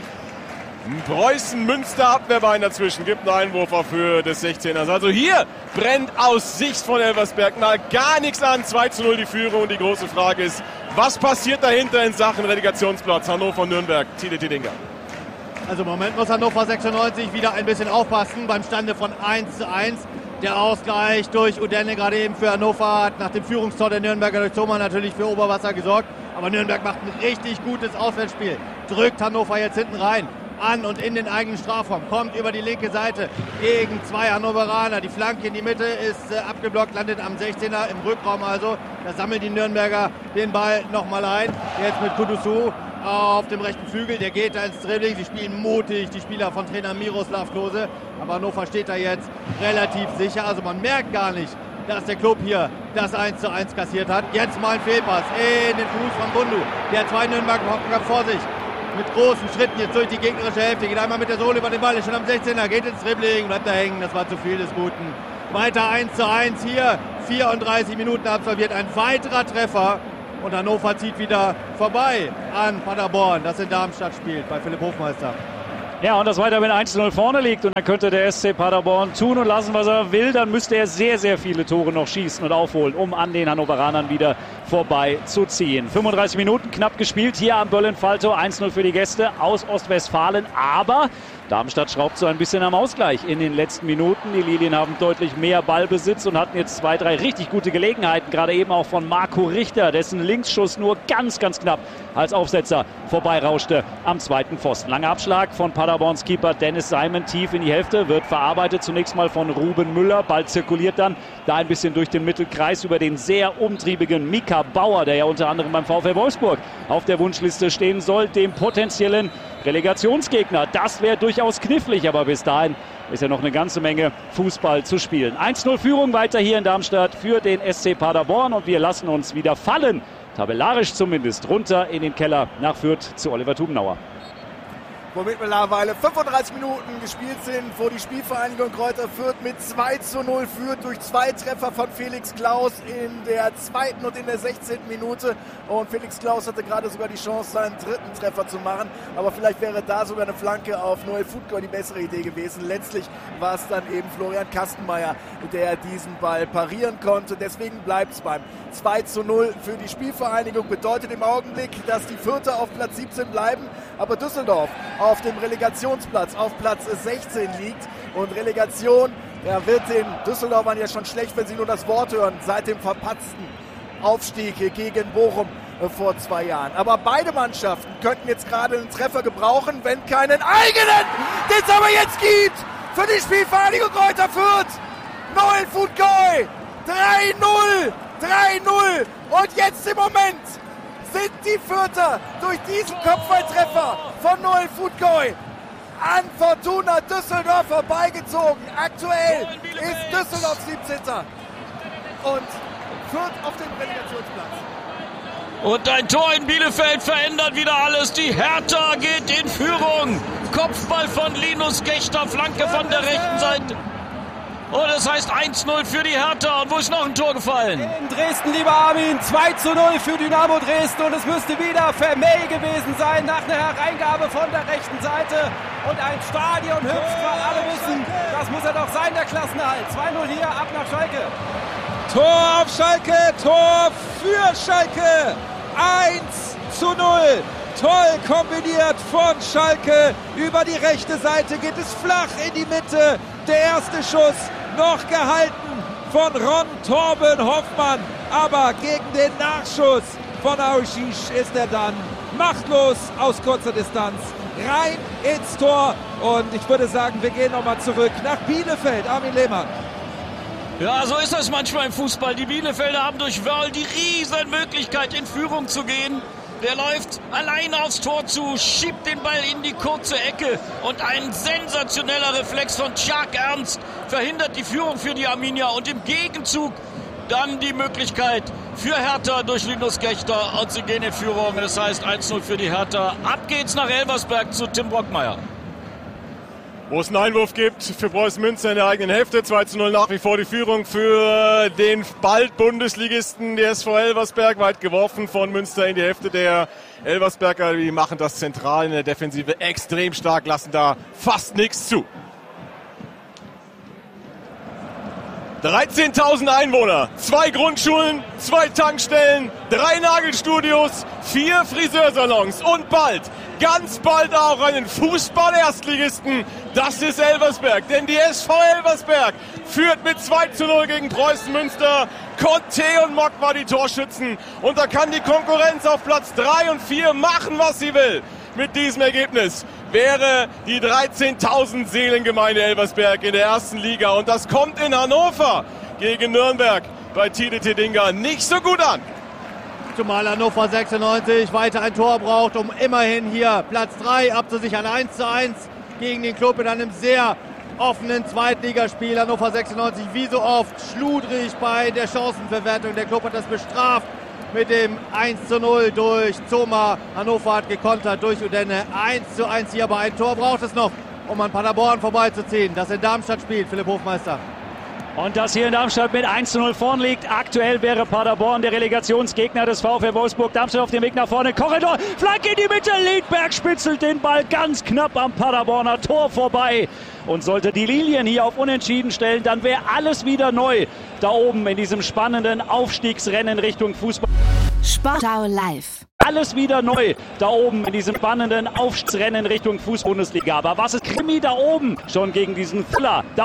Preußen-Münster Abwehrbein dazwischen, gibt einen Einwurf auf Höhe des 16ers. Also hier brennt aus Sicht von Elversberg mal gar nichts an. 2:0 die Führung und die große Frage ist, was passiert dahinter in Sachen Relegationsplatz? Hannover-Nürnberg, Tide Tidinga. Also im Moment muss Hannover 96 wieder ein bisschen aufpassen beim Stande von 1:1. Der Ausgleich durch Udenne gerade eben für Hannover hat nach dem Führungstor der Nürnberger durch Zomer natürlich für Oberwasser gesorgt. Aber Nürnberg macht ein richtig gutes Auswärtsspiel. Drückt Hannover jetzt hinten rein. an und in den eigenen Strafraum. Kommt über die linke Seite gegen 2 Hannoveraner. Die Flanke in die Mitte ist abgeblockt, landet am 16er im Rückraum also. Da sammeln die Nürnberger den Ball nochmal ein. Jetzt mit Kudusu auf dem rechten Flügel. Der geht da ins Dribbling. Sie spielen mutig, die Spieler von Trainer Miroslav Klose. Aber Hannover steht da jetzt relativ sicher. Also man merkt gar nicht, dass der Club hier das 1:1 kassiert hat. Jetzt mal ein Fehlpass in den Fuß von Bundu. Der 2 Nürnberger vor sich. Mit großen Schritten jetzt durch die gegnerische Hälfte. Geht einmal mit der Sohle über den Ball. Ist schon am 16er. Geht ins Dribbling. Bleibt da hängen. Das war zu viel des Guten. Weiter 1:1 hier. 34 Minuten absolviert. Ein weiterer Treffer. Und Hannover zieht wieder vorbei an Paderborn, das in Darmstadt spielt, bei Philipp Hofmeister. Ja, und das weiter mit 1:0 vorne liegt. Und dann könnte der SC Paderborn tun und lassen, was er will. Dann müsste er sehr, sehr viele Tore noch schießen und aufholen, um an den Hannoveranern wieder vorbeizuziehen. 35 Minuten knapp gespielt hier am Böllen-Faltow. 1:0 für die Gäste aus Ostwestfalen. Aber Darmstadt schraubt so ein bisschen am Ausgleich in den letzten Minuten. Die Lilien haben deutlich mehr Ballbesitz und hatten jetzt 2, 3 richtig gute Gelegenheiten. Gerade eben auch von Marco Richter, dessen Linksschuss nur ganz, ganz knapp als Aufsetzer vorbeirauschte am zweiten Pfosten. Langer Abschlag von Paderborns Keeper Dennis Simon tief in die Hälfte. Wird verarbeitet zunächst mal von Ruben Müller. Ball zirkuliert dann da ein bisschen durch den Mittelkreis über den sehr umtriebigen Mika Bauer, der ja unter anderem beim VfL Wolfsburg auf der Wunschliste stehen soll, dem potenziellen Relegationsgegner. Das wäre durchaus knifflig, aber bis dahin ist ja noch eine ganze Menge Fußball zu spielen. 1:0 Führung weiter hier in Darmstadt für den SC Paderborn und wir lassen uns wieder fallen, tabellarisch zumindest, runter in den Keller nach Fürth zu Oliver Tubenauer. Womit mittlerweile 35 Minuten gespielt sind, wo die Spielvereinigung Kräuter Fürth mit 2:0 führt durch 2 Treffer von Felix Klaus in der 2. und in der 16. Minute. Und Felix Klaus hatte gerade sogar die Chance, seinen 3. Treffer zu machen. Aber vielleicht wäre da sogar eine Flanke auf Noel Futgol die bessere Idee gewesen. Letztlich war es dann eben Florian Kastenmeier, der diesen Ball parieren konnte. Deswegen bleibt es beim 2:0 für die Spielvereinigung. Bedeutet im Augenblick, dass die Fürther auf Platz 17 bleiben, aber Düsseldorf auf dem Relegationsplatz auf Platz 16 liegt. Und Relegation, wird den Düsseldorfern ja schon schlecht, wenn sie nur das Wort hören, seit dem verpatzten Aufstieg gegen Bochum vor 2 Jahren. Aber beide Mannschaften könnten jetzt gerade einen Treffer gebrauchen, wenn keinen eigenen, den es aber jetzt gibt für die Spielvereinigung Kräuter Fürth. Noel Futgol, 3:0. 3:0 und jetzt im Moment sind die Fürther durch diesen Kopfballtreffer von Noel Futgol an Fortuna Düsseldorf vorbeigezogen. Aktuell ist Düsseldorf 17. und Fürth auf dem Relegationsplatz. Und ein Tor in Bielefeld verändert wieder alles. Die Hertha geht in Führung. Kopfball von Linus Gächter, Flanke von der rechten Seite. Und das heißt 1:0 für die Hertha. Und wo ist noch ein Tor gefallen? In Dresden, lieber Armin, 2:0 für Dynamo Dresden. Und es müsste wieder Vermey gewesen sein nach einer Hereingabe von der rechten Seite. Und ein Stadion hüpft, weil alle wissen, das muss er doch sein, der Klassenerhalt. 2:0 hier, ab nach Schalke. Tor auf Schalke, Tor für Schalke. 1:0. Toll kombiniert von Schalke. Über die rechte Seite geht es flach in die Mitte. Der erste Schuss noch gehalten von Ron Torben Hoffmann. Aber gegen den Nachschuss von Aouchiche ist er dann machtlos aus kurzer Distanz rein ins Tor. Und ich würde sagen, wir gehen nochmal zurück nach Bielefeld. Armin Lehmann. Ja, so ist das manchmal im Fußball. Die Bielefelder haben durch Wörl die riesen Möglichkeit, in Führung zu gehen. Der läuft alleine aufs Tor zu, schiebt den Ball in die kurze Ecke und ein sensationeller Reflex von Tjark Ernst verhindert die Führung für die Arminia und im Gegenzug dann die Möglichkeit für Hertha durch Linus Gächter und sie gehen in Führung. Das heißt 1:0 für die Hertha. Ab geht's nach Elversberg zu Tim Brockmeier. Wo es einen Einwurf gibt für Preußen Münster in der eigenen Hälfte. 2:0 nach wie vor die Führung für den bald Bundesligisten, der SV Elversberg. Weit geworfen von Münster in die Hälfte der Elversberger. Die machen das zentral in der Defensive extrem stark, lassen da fast nichts zu. 13.000 Einwohner, 2 Grundschulen, 2 Tankstellen, 3 Nagelstudios, 4 Friseursalons und bald, ganz bald auch einen Fußball-Erstligisten. Das ist Elversberg, denn die SV Elversberg führt mit 2:0 gegen Preußen Münster. Conte und Mock war die Torschützen und da kann die Konkurrenz auf Platz 3 und 4 machen, was sie will. mit diesem Ergebnis wäre die 13.000 Seelengemeinde Elversberg in der ersten Liga. Und das kommt in Hannover gegen Nürnberg bei Tide Tedinga nicht so gut an. Zumal Hannover 96 weiter ein Tor braucht, um immerhin hier Platz 3 abzusichern. 1:1 gegen den Klub in einem sehr offenen Zweitligaspiel. Hannover 96 wie so oft schludrig bei der Chancenverwertung. Der Klub hat das bestraft mit dem 1:0 durch Zoma. Hannover hat gekontert durch Udenne. 1:1 hier, aber ein Tor braucht es noch, um an Paderborn vorbeizuziehen, das in Darmstadt spielt. Philipp Hofmeister. Und das hier in Darmstadt mit 1:0 vorn liegt. Aktuell wäre Paderborn der Relegationsgegner des VfL Wolfsburg. Darmstadt auf dem Weg nach vorne. Korridor, Flanke in die Mitte. Liedberg spitzelt den Ball ganz knapp am Paderborner Tor vorbei. Und sollte die Lilien hier auf Unentschieden stellen, dann wäre alles wieder neu. Da oben in diesem spannenden Aufstiegsrennen Richtung Fußball. Sportschau live. Alles wieder neu. Da oben in diesem spannenden Aufstiegsrennen Richtung Fußball-Bundesliga. Aber was ist Krimi da oben? Schon gegen diesen Füller.